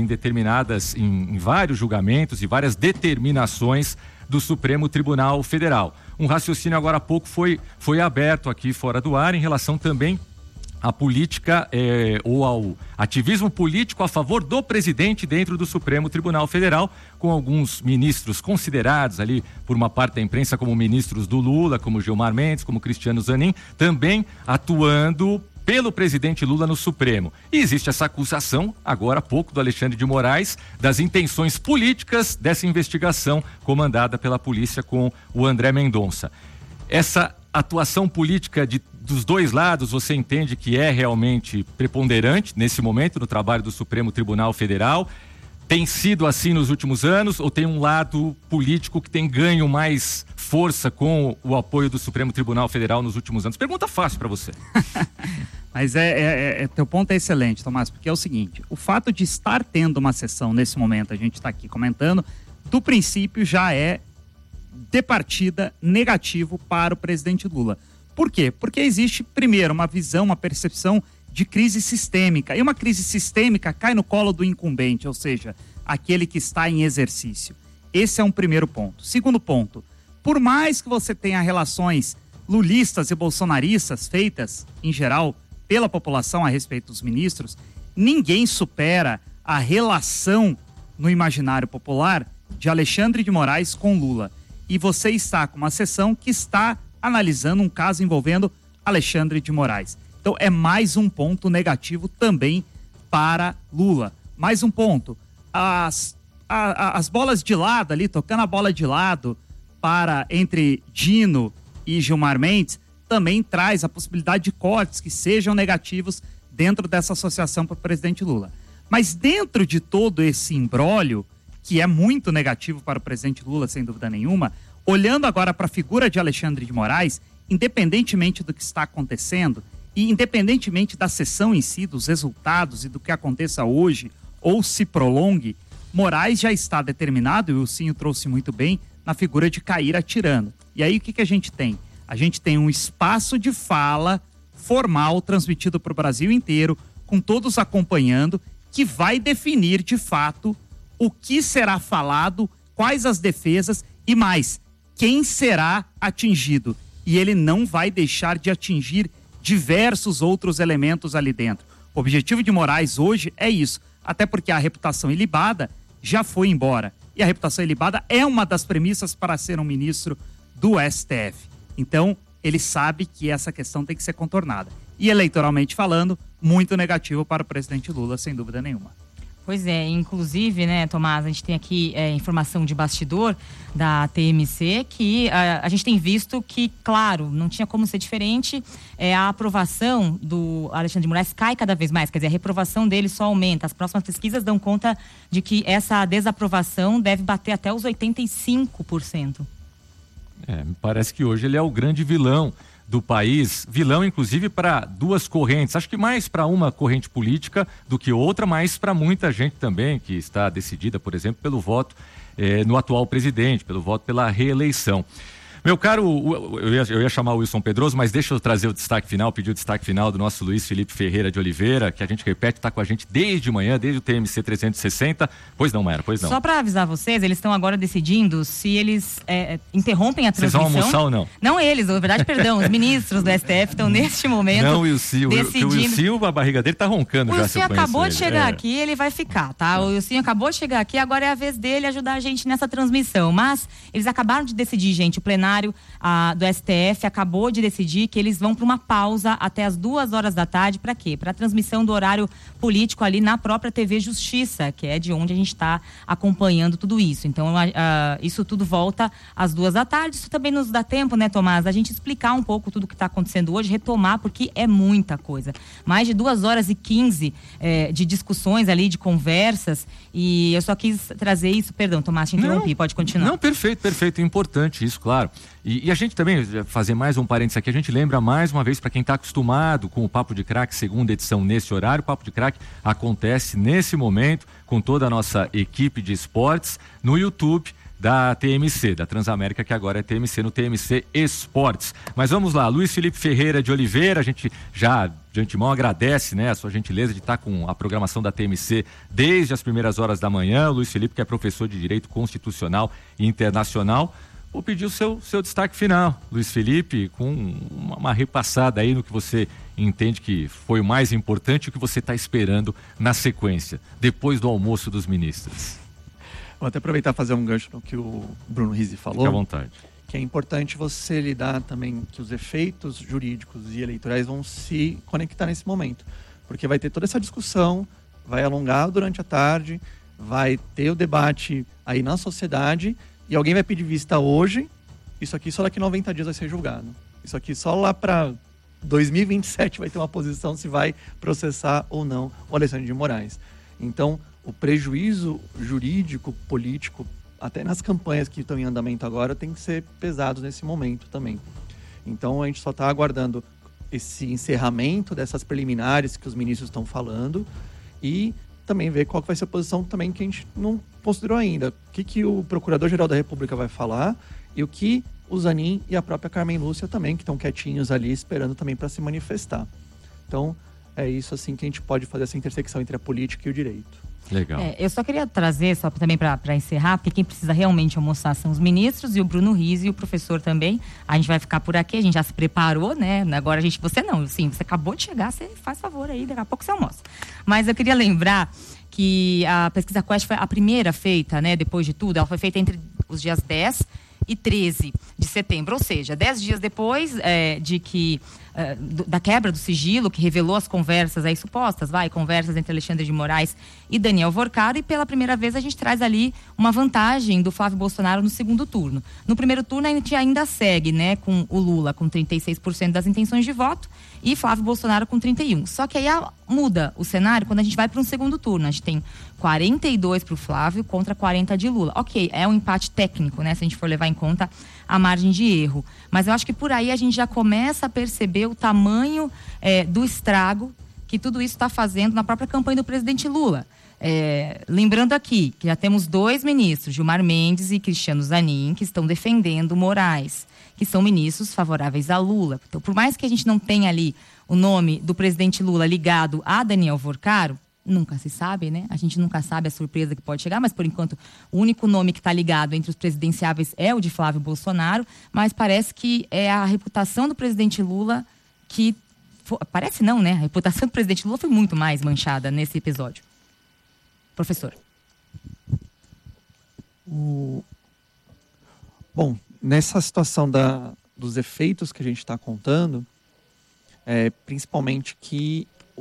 em vários julgamentos e várias determinações do Supremo Tribunal Federal. Um raciocínio agora há pouco foi aberto aqui fora do ar em relação também à política ou ao ativismo político a favor do presidente dentro do Supremo Tribunal Federal, com alguns ministros considerados ali por uma parte da imprensa como ministros do Lula, como Gilmar Mendes, como Cristiano Zanin, também atuando pelo presidente Lula no Supremo. E existe essa acusação, agora há pouco, do Alexandre de Moraes, das intenções políticas dessa investigação comandada pela polícia com o André Mendonça. Essa atuação política dos dois lados, você entende que é realmente preponderante nesse momento no trabalho do Supremo Tribunal Federal? Tem sido assim nos últimos anos ou tem um lado político que tem ganho mais força com o apoio do Supremo Tribunal Federal nos últimos anos? Pergunta fácil para você. Mas teu ponto é excelente, Tomás, porque é o seguinte, o fato de estar tendo uma sessão nesse momento, a gente está aqui comentando, do princípio já é de partida negativo para o presidente Lula. Por quê? Porque existe, primeiro, uma visão, uma percepção de crise sistêmica. E uma crise sistêmica cai no colo do incumbente, ou seja, aquele que está em exercício. Esse é um primeiro ponto. Segundo ponto, por mais que você tenha relações lulistas e bolsonaristas feitas, em geral, pela população a respeito dos ministros, ninguém supera a relação no imaginário popular de Alexandre de Moraes com Lula. E você está com uma sessão que está analisando um caso envolvendo Alexandre de Moraes. Então é mais um ponto negativo também para Lula. Mais um ponto, as bolas de lado ali, tocando a bola de lado entre Dino e Gilmar Mendes, também traz a possibilidade de cortes que sejam negativos dentro dessa associação para o presidente Lula. Mas dentro de todo esse imbróglio, que é muito negativo para o presidente Lula, sem dúvida nenhuma, olhando agora para a figura de Alexandre de Moraes, independentemente do que está acontecendo, e independentemente da sessão em si, dos resultados e do que aconteça hoje ou se prolongue, Moraes já está determinado, e o Cinho trouxe muito bem, na figura de cair atirando. E aí o que a gente tem? A gente tem um espaço de fala formal transmitido para o Brasil inteiro, com todos acompanhando, que vai definir de fato o que será falado, quais as defesas e mais, quem será atingido. E ele não vai deixar de atingir diversos outros elementos ali dentro. O objetivo de Moraes hoje é isso, até porque a reputação ilibada já foi embora. E a reputação ilibada é uma das premissas para ser um ministro do STF. Então, ele sabe que essa questão tem que ser contornada. E eleitoralmente falando, muito negativo para o presidente Lula, sem dúvida nenhuma. Pois é, inclusive, né, Tomás, a gente tem aqui informação de bastidor da TMC que a gente tem visto que, claro, não tinha como ser diferente, a aprovação do Alexandre de Moraes cai cada vez mais, quer dizer, a reprovação dele só aumenta. As próximas pesquisas dão conta de que essa desaprovação deve bater até os 85%. Me parece que hoje ele é o grande vilão do país, vilão inclusive para duas correntes, acho que mais para uma corrente política do que outra, mas para muita gente também que está decidida, por exemplo, pelo voto no atual presidente, pelo voto pela reeleição. Meu caro, eu ia chamar o Wilson Pedroso, mas deixa eu trazer o destaque final, pedir o destaque final do nosso Luiz Felipe Ferreira de Oliveira, que a gente repete, está com a gente desde manhã, desde o TMC 360. Pois não, Mayra, pois não. Só para avisar vocês, eles estão agora decidindo se eles interrompem a transmissão. Vocês vão almoçar ou não? Não eles, na verdade, perdão, os ministros do STF estão neste momento não, decidindo. O Wilson, a barriga dele está roncando já. O Wilson acabou de chegar aqui, ele vai ficar, tá? O Wilson acabou de chegar aqui, agora é a vez dele ajudar a gente nessa transmissão. Mas eles acabaram de decidir, gente, o plenário plenário do STF acabou de decidir que eles vão para uma pausa até as 2h da tarde. Para quê? Para a transmissão do horário político ali na própria TV Justiça, que é de onde a gente está acompanhando tudo isso. Então, isso tudo volta às 2h da tarde. Isso também nos dá tempo, né, Tomás, a gente explicar um pouco tudo que está acontecendo hoje, retomar, porque é muita coisa. Mais de 2h15 de discussões ali, de conversas, e eu só quis trazer isso. Perdão, Tomás, te interrompi, pode continuar. Não, perfeito, importante isso, claro. E a gente também, fazer mais um parênteses aqui, a gente lembra mais uma vez para quem está acostumado com o Papo de Craque, segunda edição nesse horário, o Papo de Craque acontece nesse momento com toda a nossa equipe de esportes no YouTube da TMC, da Transamérica, que agora é TMC, no TMC Esportes. Mas vamos lá, Luiz Felipe Ferreira de Oliveira, a gente já de antemão agradece, né, a sua gentileza de estar com a programação da TMC desde as primeiras horas da manhã. O Luiz Felipe, que é professor de Direito Constitucional e Internacional. Vou pedir o seu destaque final, Luiz Felipe, com uma repassada aí no que você entende que foi o mais importante e o que você está esperando na sequência, depois do almoço dos ministros. Vou até aproveitar e fazer um gancho no que o Bruno Rizzi falou. Fique à vontade. Que é importante você lidar também que os efeitos jurídicos e eleitorais vão se conectar nesse momento. Porque vai ter toda essa discussão, vai alongar durante a tarde, vai ter o debate aí na sociedade e alguém vai pedir vista hoje, isso aqui só daqui 90 dias vai ser julgado. Isso aqui só lá para 2027 vai ter uma posição se vai processar ou não o Alexandre de Moraes. Então, o prejuízo jurídico, político, até nas campanhas que estão em andamento agora, tem que ser pesado nesse momento também. Então, a gente só está aguardando esse encerramento dessas preliminares que os ministros estão falando e também ver qual que vai ser a posição também que a gente não considerou ainda. O que o Procurador-Geral da República vai falar e o que o Zanin e a própria Carmen Lúcia também, que estão quietinhos ali, esperando também para se manifestar. Então, é isso assim que a gente pode fazer essa intersecção entre a política e o direito. Legal. Eu só queria trazer, só também para encerrar, porque quem precisa realmente almoçar são os ministros e o Bruno Rizzi e o professor também. A gente vai ficar por aqui, a gente já se preparou, né? Agora você não, sim, você acabou de chegar, você faz favor aí, daqui a pouco você almoça. Mas eu queria lembrar que a pesquisa Quest foi a primeira feita, né? Depois de tudo, ela foi feita entre os dias 10 e 13 de setembro, ou seja, 10 dias depois da quebra do sigilo, que revelou as conversas aí supostas, conversas entre Alexandre de Moraes e Daniel Vorcaro, e pela primeira vez a gente traz ali uma vantagem do Flávio Bolsonaro no segundo turno. No primeiro turno a gente ainda segue, né, com o Lula com 36% das intenções de voto e Flávio Bolsonaro com 31%. Só que aí muda o cenário quando a gente vai para um segundo turno. A gente tem 42 para o Flávio contra 40 de Lula. Ok, é um empate técnico, né, se a gente for levar em conta a margem de erro. Mas eu acho que por aí a gente já começa a perceber o tamanho do estrago que tudo isso está fazendo na própria campanha do presidente Lula. Lembrando aqui que já temos 2 ministros, Gilmar Mendes e Cristiano Zanin, que estão defendendo Moraes, que são ministros favoráveis a Lula. Então, por mais que a gente não tenha ali o nome do presidente Lula ligado a Daniel Vorcaro, nunca se sabe, né? A gente nunca sabe a surpresa que pode chegar, mas por enquanto o único nome que está ligado entre os presidenciáveis é o de Flávio Bolsonaro, mas parece que é a reputação do presidente Lula que... Parece não, né? A reputação do presidente Lula foi muito mais manchada nesse episódio. Professor. Bom, nessa situação dos efeitos que a gente está contando, principalmente que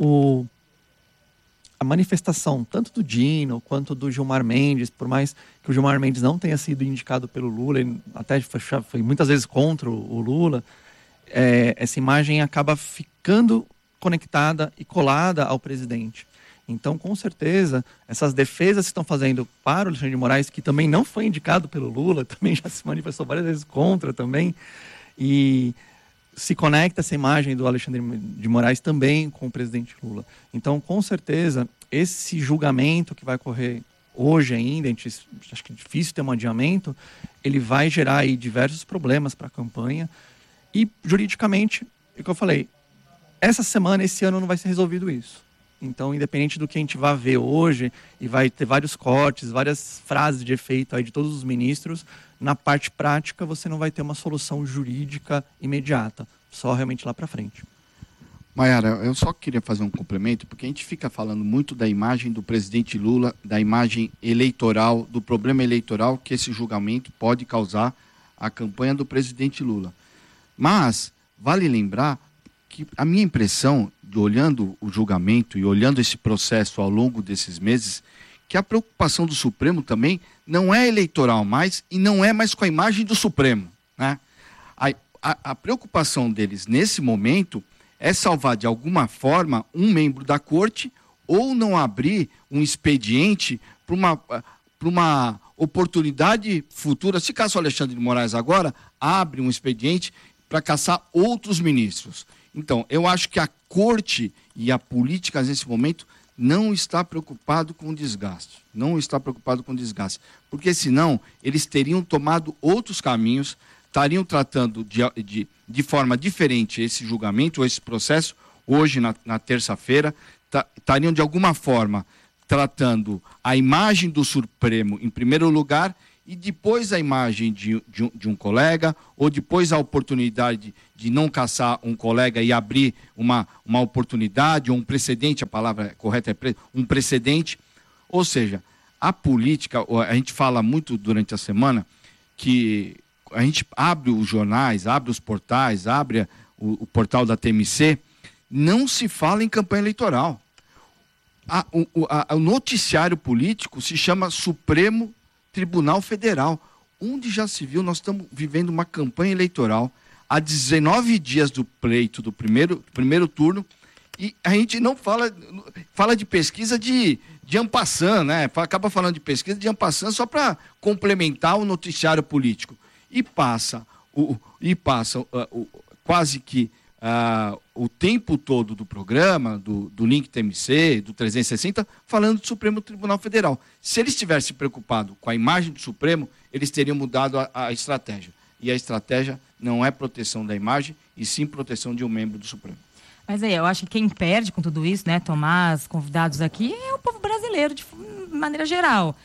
a manifestação tanto do Dino quanto do Gilmar Mendes, por mais que o Gilmar Mendes não tenha sido indicado pelo Lula, ele até foi muitas vezes contra o Lula, essa imagem acaba ficando conectada e colada ao presidente. Então, com certeza, essas defesas que estão fazendo para o Alexandre de Moraes, que também não foi indicado pelo Lula, também já se manifestou várias vezes contra também, e se conecta essa imagem do Alexandre de Moraes também com o presidente Lula. Então, com certeza, esse julgamento que vai ocorrer hoje ainda, acho que é difícil ter um adiamento, ele vai gerar aí diversos problemas para a campanha. E, juridicamente, é o que eu falei, essa semana, esse ano, não vai ser resolvido isso. Então, independente do que a gente vai ver hoje, e vai ter vários cortes, várias frases de efeito aí de todos os ministros, na parte prática você não vai ter uma solução jurídica imediata, só realmente lá para frente. Maiara, eu só queria fazer um complemento, porque a gente fica falando muito da imagem do presidente Lula, da imagem eleitoral, do problema eleitoral que esse julgamento pode causar a campanha do presidente Lula. Mas vale lembrar que a minha impressão, olhando o julgamento e olhando esse processo ao longo desses meses, que a preocupação do Supremo também não é eleitoral mais e não é mais com a imagem do Supremo, né? A preocupação deles nesse momento é salvar de alguma forma um membro da corte ou não abrir um expediente para uma oportunidade futura. Se caso o Alexandre de Moraes agora abre um expediente para caçar outros ministros. Então, eu acho que a corte e a política nesse momento não está preocupado com desgaste. Não está preocupado com desgaste. Porque senão eles teriam tomado outros caminhos, estariam tratando de forma diferente esse julgamento, ou esse processo, hoje na terça-feira, estariam de alguma forma tratando a imagem do Supremo em primeiro lugar e depois a imagem de um colega, ou depois a oportunidade de não caçar um colega e abrir uma oportunidade, ou um precedente, a palavra correta é um precedente. Ou seja, a política, a gente fala muito durante a semana que a gente abre os jornais, abre os portais, abre o portal da TMC, não se fala em campanha eleitoral. O noticiário político se chama Supremo Tribunal Federal, onde já se viu, nós estamos vivendo uma campanha eleitoral há 19 dias do pleito do primeiro turno, e a gente não fala de pesquisa de en passant, né? Acaba falando de pesquisa de en passant só para complementar o noticiário político. E passa quase que o tempo todo do programa, do Link TMC, do 360, falando do Supremo Tribunal Federal. Se eles tivessem se preocupado com a imagem do Supremo, eles teriam mudado a estratégia. E a estratégia não é proteção da imagem, e sim proteção de um membro do Supremo. Mas aí, eu acho que quem perde com tudo isso, né, Tomás, convidados aqui, é o povo brasileiro, de maneira geral.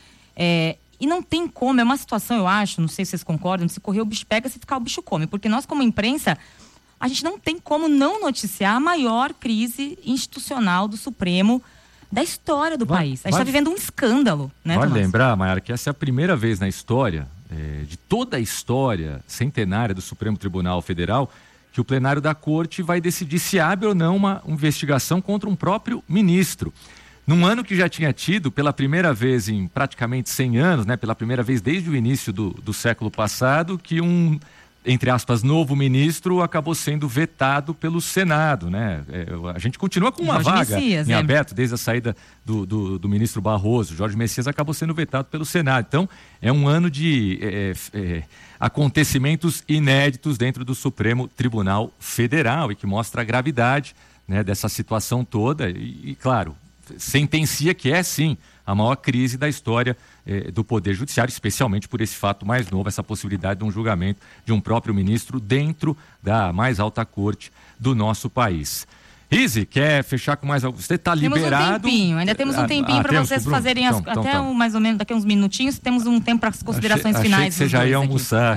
E não tem como, é uma situação, eu acho, não sei se vocês concordam, se correr o bicho pega, se ficar o bicho come. Porque nós, como imprensa, a gente não tem como não noticiar a maior crise institucional do Supremo da história do país. A gente está vivendo um escândalo, né, Vale Tomás? lembrar, Maiara, que essa é a primeira vez na história, de toda a história centenária do Supremo Tribunal Federal, que o plenário da Corte vai decidir se abre ou não uma investigação contra um próprio ministro. Num ano que já tinha tido, pela primeira vez em praticamente 100 anos, né, pela primeira vez desde o início do século passado, que um, entre aspas, novo ministro acabou sendo vetado pelo Senado, né? A gente continua com uma vaga em aberto desde a saída do ministro Barroso. Jorge Messias acabou sendo vetado pelo Senado. Então, é um ano de acontecimentos inéditos dentro do Supremo Tribunal Federal e que mostra a gravidade, né, dessa situação toda e, claro, sentencia que é, sim, a maior crise da história do Poder Judiciário, especialmente por esse fato mais novo, essa possibilidade de um julgamento de um próprio ministro dentro da mais alta corte do nosso país. Izzy, quer fechar com mais algo? Você está liberado? Ainda temos um tempinho para vocês fazerem mais ou menos daqui a uns minutinhos, temos um tempo para as considerações finais. Achei que você já ia almoçar.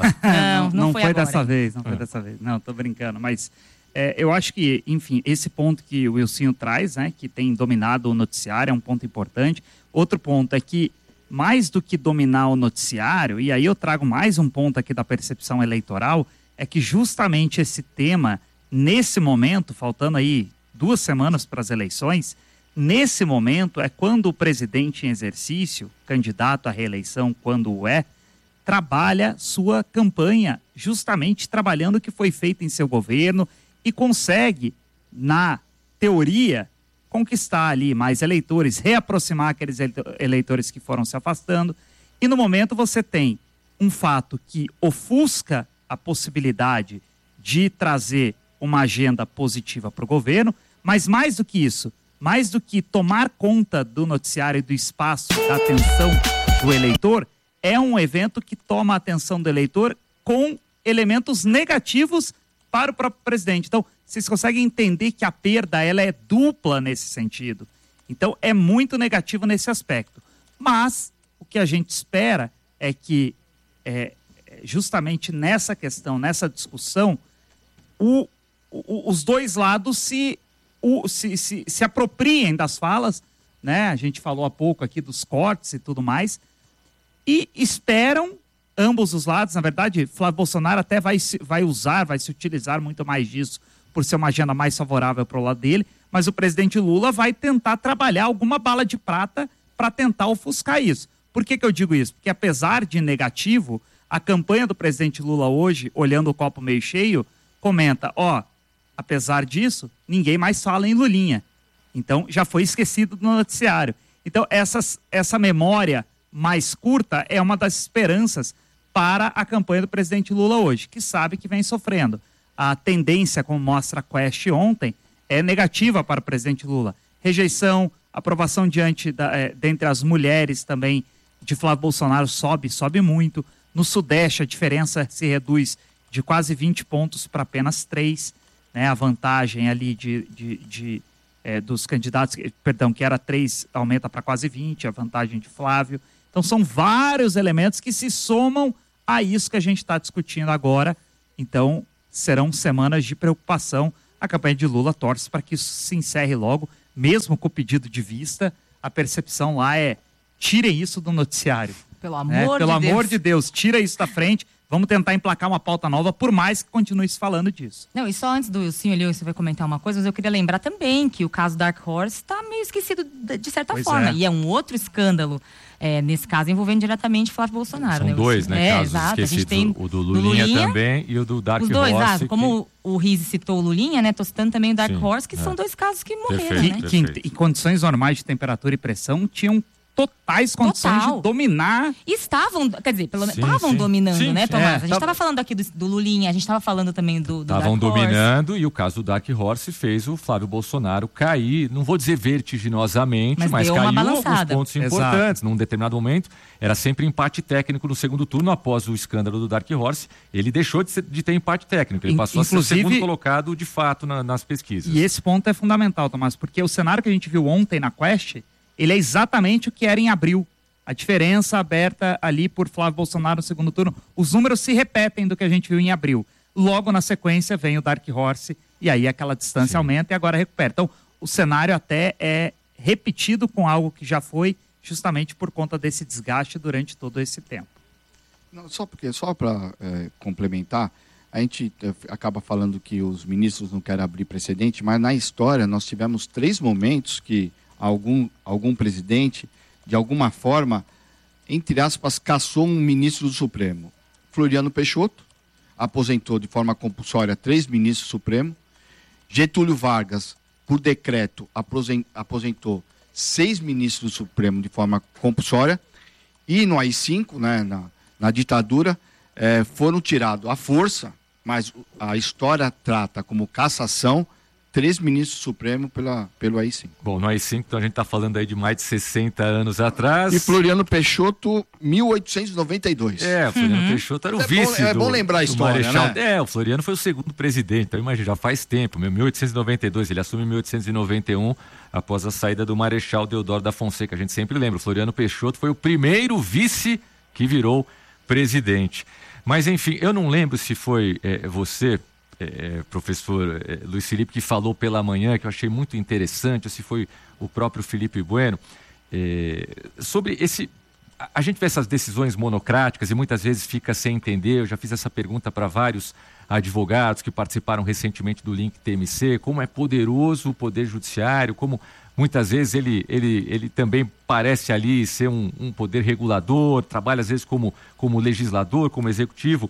Não foi dessa vez, não foi dessa vez. Não, estou brincando, mas eu acho que, enfim, esse ponto que o Wilsinho traz, né, que tem dominado o noticiário, é um ponto importante. Outro ponto é que, mais do que dominar o noticiário, e aí eu trago mais um ponto aqui da percepção eleitoral, é que justamente esse tema, nesse momento, faltando aí 2 semanas para as eleições, nesse momento é quando o presidente em exercício, candidato à reeleição, quando o trabalha sua campanha, justamente trabalhando o que foi feito em seu governo, e consegue, na teoria, conquistar ali mais eleitores, reaproximar aqueles eleitores que foram se afastando. E no momento você tem um fato que ofusca a possibilidade de trazer uma agenda positiva para o governo, mas mais do que isso, mais do que tomar conta do noticiário e do espaço, da atenção do eleitor, é um evento que toma a atenção do eleitor com elementos negativos para o próprio presidente. Então, vocês conseguem entender que a perda ela é dupla nesse sentido. Então, é muito negativo nesse aspecto. Mas, o que a gente espera é que, justamente nessa questão, nessa discussão, os dois lados se apropriem das falas, né? A gente falou há pouco aqui dos cortes e tudo mais, e esperam ambos os lados. Na verdade, Flávio Bolsonaro até vai se utilizar muito mais disso por ser uma agenda mais favorável para o lado dele, mas o presidente Lula vai tentar trabalhar alguma bala de prata para tentar ofuscar isso. Por que eu digo isso? Porque apesar de negativo, a campanha do presidente Lula hoje, olhando o copo meio cheio, comenta, apesar disso, ninguém mais fala em Lulinha. Então, já foi esquecido do noticiário. Então, essa memória mais curta é uma das esperanças para a campanha do presidente Lula hoje, que sabe que vem sofrendo. A tendência, como mostra a Quest ontem, é negativa para o presidente Lula. Rejeição, aprovação dentre as mulheres também de Flávio Bolsonaro sobe muito. No Sudeste, a diferença se reduz de quase 20 pontos para apenas 3, né? A vantagem ali dos candidatos, que era 3, aumenta para quase 20, a vantagem de Flávio. Então, são vários elementos que se somam a isso que a gente está discutindo agora. Então, serão semanas de preocupação. A campanha de Lula torce para que isso se encerre logo, mesmo com o pedido de vista. A percepção lá é: tirem isso do noticiário. Pelo amor de Deus, tira isso da frente. Vamos tentar emplacar uma pauta nova, por mais que continue se falando disso. Não, e só antes do senhor Leo, você vai comentar uma coisa, mas eu queria lembrar também que o caso Dark Horse está meio esquecido de certa forma. E é um outro escândalo, nesse caso, envolvendo diretamente Flávio Bolsonaro. São dois, casos exato. esquecidos. Tem o do Lulinha também e o do Dark Horse. Os dois, exato. Como o Rizzi citou o Lulinha, né? Tô citando também o Dark Horse, que são dois casos que morreram, né? Que em condições normais de temperatura e pressão tinham totais condições de dominar. Estavam dominando, né, Tomás? A gente estava falando aqui do Lulinha, a gente estava falando também do Dark Horse. Estavam dominando, e o caso do Dark Horse fez o Flávio Bolsonaro cair, não vou dizer vertiginosamente, mas caiu alguns pontos importantes. Num determinado momento, era sempre empate técnico no segundo turno. Após o escândalo do Dark Horse, ele deixou de ter empate técnico. Ele passou a ser o segundo colocado, de fato, nas pesquisas. E esse ponto é fundamental, Tomás, porque o cenário que a gente viu ontem na Quest, ele é exatamente o que era em abril. A diferença aberta ali por Flávio Bolsonaro no segundo turno. Os números se repetem do que a gente viu em abril. Logo na sequência vem o Dark Horse e aí aquela distância aumenta e agora recupera. Então o cenário até é repetido com algo que já foi, justamente por conta desse desgaste durante todo esse tempo. Não, só para complementar, a gente acaba falando que os ministros não querem abrir precedente, mas na história nós tivemos 3 momentos que algum presidente, de alguma forma, entre aspas, caçou um ministro do Supremo. Floriano Peixoto aposentou de forma compulsória 3 ministros do Supremo. Getúlio Vargas, por decreto, aposentou 6 ministros do Supremo de forma compulsória. E no AI-5, né, na ditadura, foram tirados à força, mas a história trata como cassação 3 ministros do Supremo pelo AI-5. Bom, no AI-5, então a gente está falando aí de mais de 60 anos atrás. E Floriano Peixoto, 1892. O Floriano Peixoto era o vice. É bom lembrar a história, Marechal, né? O Floriano foi o segundo presidente, então imagina, já faz tempo, 1892, ele assume em 1891, após a saída do Marechal Deodoro da Fonseca. A gente sempre lembra, o Floriano Peixoto foi o primeiro vice que virou presidente. Mas, enfim, eu não lembro se foi você, professor Luiz Felipe, que falou pela manhã, que eu achei muito interessante, ou se foi o próprio Felipe Bueno, sobre esse... A gente vê essas decisões monocráticas e muitas vezes fica sem entender. Eu já fiz essa pergunta para vários advogados que participaram recentemente do Link TMC, como é poderoso o Poder Judiciário, como muitas vezes ele também parece ali ser um poder regulador, trabalha às vezes como legislador, como executivo.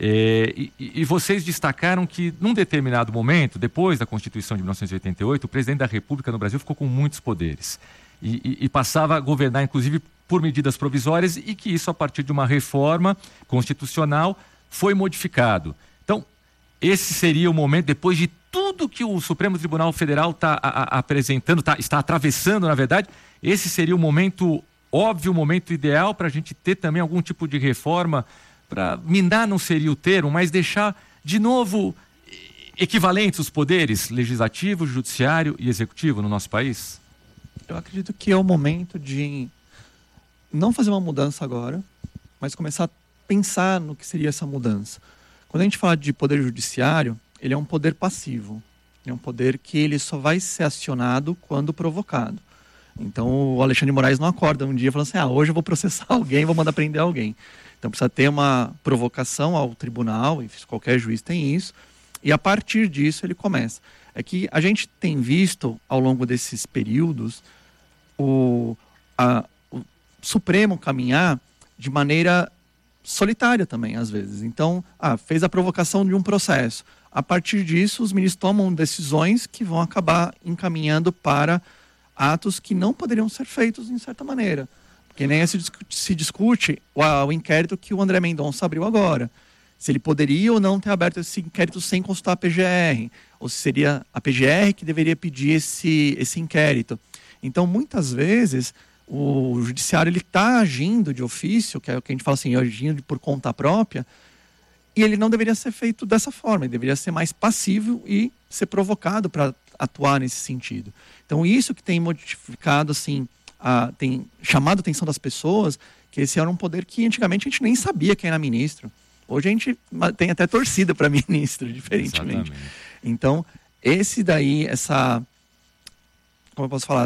E vocês destacaram que num determinado momento, depois da Constituição de 1988, o presidente da República no Brasil ficou com muitos poderes e passava a governar inclusive por medidas provisórias, e que isso, a partir de uma reforma constitucional, foi modificado. Então, esse seria o momento, depois de tudo que o Supremo Tribunal Federal está apresentando, está atravessando, na verdade, esse seria o momento óbvio, o momento ideal para a gente ter também algum tipo de reforma, para minar não seria o termo, mas deixar de novo equivalentes os poderes legislativo, judiciário e executivo no nosso país? Eu acredito que é o momento de não fazer uma mudança agora, mas começar a pensar no que seria essa mudança. Quando a gente fala de poder judiciário, ele é um poder passivo. É um poder que ele só vai ser acionado quando provocado. Então o Alexandre de Moraes não acorda um dia falando assim, hoje eu vou processar alguém, vou mandar prender alguém. Então precisa ter uma provocação ao tribunal, e qualquer juiz tem isso, e a partir disso ele começa. É que a gente tem visto ao longo desses períodos o Supremo caminhar de maneira solitária também, às vezes. Então, fez a provocação de um processo. A partir disso, os ministros tomam decisões que vão acabar encaminhando para atos que não poderiam ser feitos em certa maneira. Porque nem se discute o inquérito que o André Mendonça abriu agora. Se ele poderia ou não ter aberto esse inquérito sem consultar a PGR. Ou se seria a PGR que deveria pedir esse inquérito. Então, muitas vezes, o judiciário está agindo de ofício, que é o que a gente fala assim, agindo por conta própria, e ele não deveria ser feito dessa forma, ele deveria ser mais passivo e ser provocado para atuar nesse sentido. Então, isso que tem modificado, assim, tem chamado a atenção das pessoas, que esse era um poder que antigamente a gente nem sabia quem era ministro. Hoje a gente tem até torcida para ministro, diferentemente. Exatamente. Então, como eu posso falar,